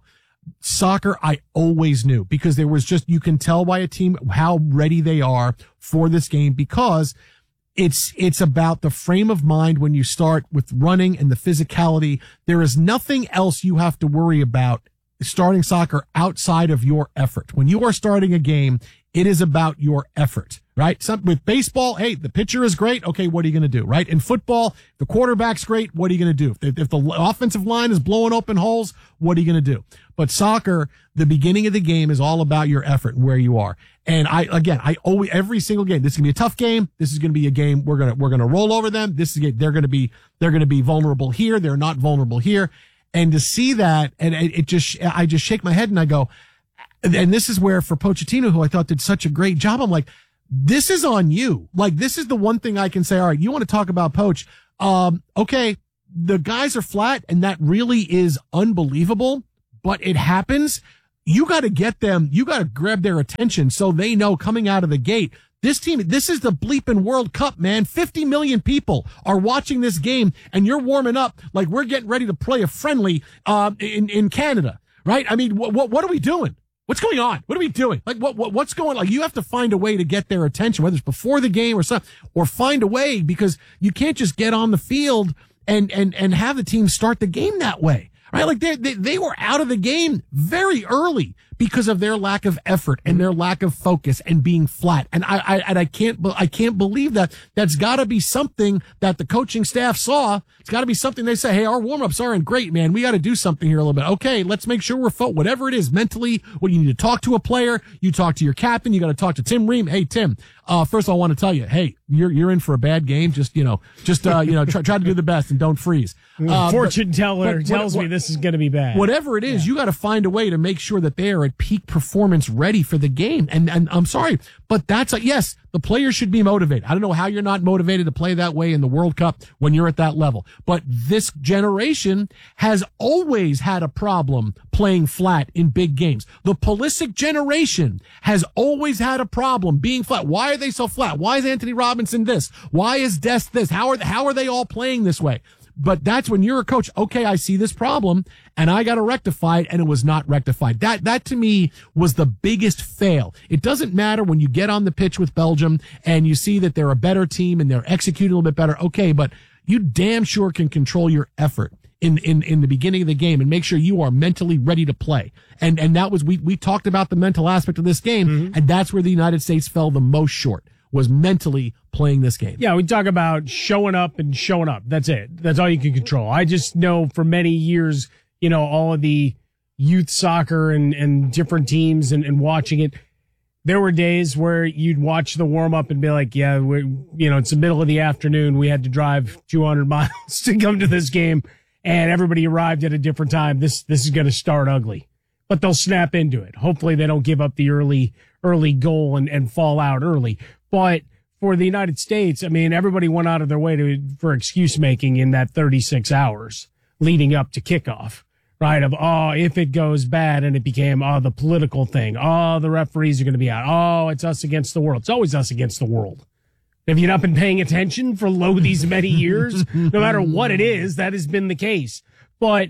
Soccer, I always knew, because there was just, you can tell by a team how ready they are for this game, because it's, it's about the frame of mind when you start with running and the physicality. There is nothing else you have to worry about starting soccer outside of your effort. When you are starting a game, it is about your effort, right? Some, with baseball, hey, the pitcher is great. Okay, what are you going to do, right? In football, the quarterback's great. What are you going to do? If, if the offensive line is blowing open holes, what are you going to do? But soccer, the beginning of the game is all about your effort and where you are. And I, again, I always, every single game, this is going to be a tough game. This is going to be a game. We're going to, we're going to roll over them. This is, they're going to be, they're going to be vulnerable here. They're not vulnerable here. And to see that, and it, it just, I just shake my head and I go, and this is where for Pochettino, who I thought did such a great job, I'm like, this is on you. Like, this is the one thing I can say. All right, you want to talk about Poach. Um, okay, the guys are flat, and that really is unbelievable, but it happens. You got to get them, you got to grab their attention so they know coming out of the gate, this team, this is the bleeping World Cup, man. fifty million people are watching this game, and you're warming up like we're getting ready to play a friendly, uh, in, in Canada, right? I mean, what, what, what are we doing? What's going on? What are we doing? Like, what, what, what's going on? Like, you have to find a way to get their attention, whether it's before the game or something, or find a way, because you can't just get on the field and, and, and have the team start the game that way, right? Like, they, they, they were out of the game very early because of their lack of effort and their lack of focus and being flat. And I, I, and I can't, I can't believe that. That's gotta be something that the coaching staff saw. It's gotta be something they say, hey, our warm-ups aren't great, man. We gotta do something here a little bit. Okay, let's make sure we're fo- whatever it is mentally, when you need to talk to a player, you talk to your captain, you gotta talk to Tim Ream. Hey, Tim, uh, first of all, I want to tell you, hey, you're, you're in for a bad game. Just, you know, just, uh, you know, try, try to do the best and don't freeze. Uh, Fortune but, teller but, tells what, me this is going to be bad. Whatever it is, yeah. You got to find a way to make sure that they are at peak performance ready for the game. And, and I'm sorry, but that's a, yes, the players should be motivated. I don't know how you're not motivated to play that way in the World Cup when you're at that level. But this generation has always had a problem playing flat in big games. The Pulisic generation has always had a problem being flat. Why are they so flat? Why is Anthony Robinson this? Why is Dest this? How are, how are they all playing this way? But that's when you're a coach. Okay, I see this problem and I got to rectify it, and it was not rectified. That, that to me was the biggest fail. It doesn't matter when you get on the pitch with Belgium and you see that they're a better team and they're executing a little bit better. Okay, but you damn sure can control your effort in, in, in the beginning of the game and make sure you are mentally ready to play. And, and that was, we, we talked about the mental aspect of this game, mm-hmm. and that's where the United States fell the most short, was mentally playing this game. Yeah, we talk about showing up and showing up. That's it. That's all you can control. I just know for many years, you know, all of the youth soccer and, and different teams and, and watching it, there were days where you'd watch the warm up and be like, yeah, we, you know, it's the middle of the afternoon. We had to drive two hundred miles to come to this game, and everybody arrived at a different time. This, this is going to start ugly, but they'll snap into it. Hopefully they don't give up the early, early goal and, and fall out early. But for the United States, I mean, everybody went out of their way to, for excuse making in that thirty-six hours leading up to kickoff, right? Of, oh, if it goes bad, and it became, oh, the political thing. Oh, the referees are going to be out. Oh, it's us against the world. It's always us against the world. Have you not been paying attention for lo these many years? No matter what it is, that has been the case. But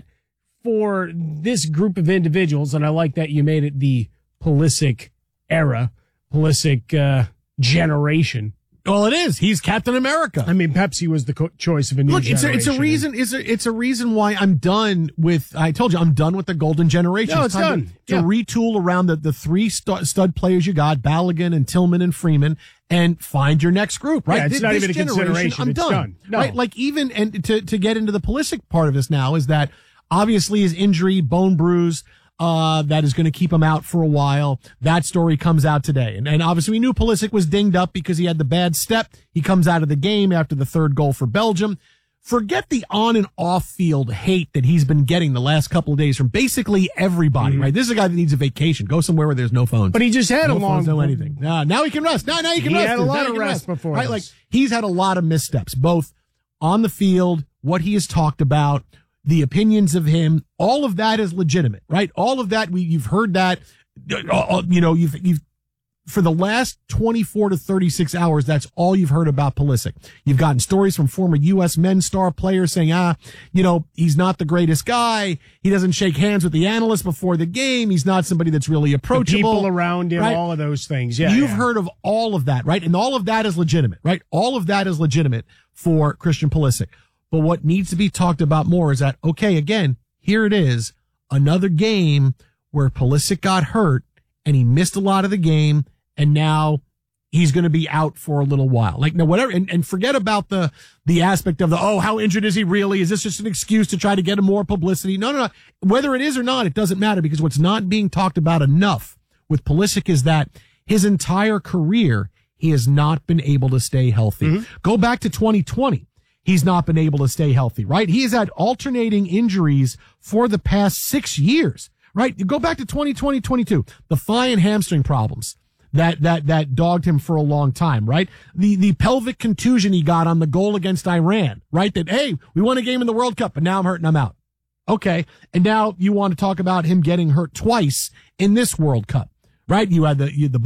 for this group of individuals, and I like that you made it the Pulisic era, Pulisic, uh, generation. Well, it is. He's Captain America. I mean, Pepsi was the co- choice of a new Look, it's generation. A, it's a reason. It's a, it's a reason why I'm done with. I told you, I'm done with the golden generation. No, it's, it's done. To, yeah. to retool around the the three stud, stud players you got, Balogun and Tillman and Freeman, and find your next group. Right? Yeah, it's this, not this even a consideration. I'm it's done. done. No. Right? Like even and to to get into the Pulisic part of this now is that obviously his injury, bone bruise. Uh, that is going to keep him out for a while. That story comes out today. And, and obviously we knew Pulisic was dinged up because he had the bad step. He comes out of the game after the third goal for Belgium. Forget the on and off field hate that he's been getting the last couple of days from basically everybody, mm-hmm. right? This is a guy that needs a vacation. Go somewhere where there's no phones. But he just had no a long, phones, no anything. Uh, now he can rest. Now, now he can he rest. He had a lot now of rest, rest before. Right? This. Like he's had a lot of missteps, both on the field, what he has talked about, the opinions of him, all of that is legitimate, right? All of that, we, you've heard that, uh, you know, you've, you've for the last twenty-four to thirty-six hours, that's all you've heard about Pulisic. You've gotten stories from former U S men's star players saying, ah, you know, he's not the greatest guy. He doesn't shake hands with the analysts before the game. He's not somebody that's really approachable. The people around him, right? all of those things. Yeah. You've yeah. heard of all of that, right? And all of that is legitimate, right? All of that is legitimate for Christian Pulisic. But what needs to be talked about more is that, okay, again, here it is, another game where Pulisic got hurt and he missed a lot of the game. And now he's going to be out for a little while. Like, no, whatever. And, and forget about the, the aspect of the, oh, how injured is he really? Is this just an excuse to try to get him more publicity? No, no, no. Whether it is or not, it doesn't matter, because what's not being talked about enough with Pulisic is that his entire career, he has not been able to stay healthy. Mm-hmm. Go back to twenty twenty. He's not been able to stay healthy, right? He has had alternating injuries for the past six years, right? You go back to twenty twenty, twenty-two, the thigh and hamstring problems. That, that, that dogged him for a long time, right? The, the pelvic contusion he got on the goal against Iran, right? That, hey, we won a game in the World Cup, but now I'm hurt and I'm out. Okay. And now you want to talk about him getting hurt twice in this World Cup, right? You had the, you had the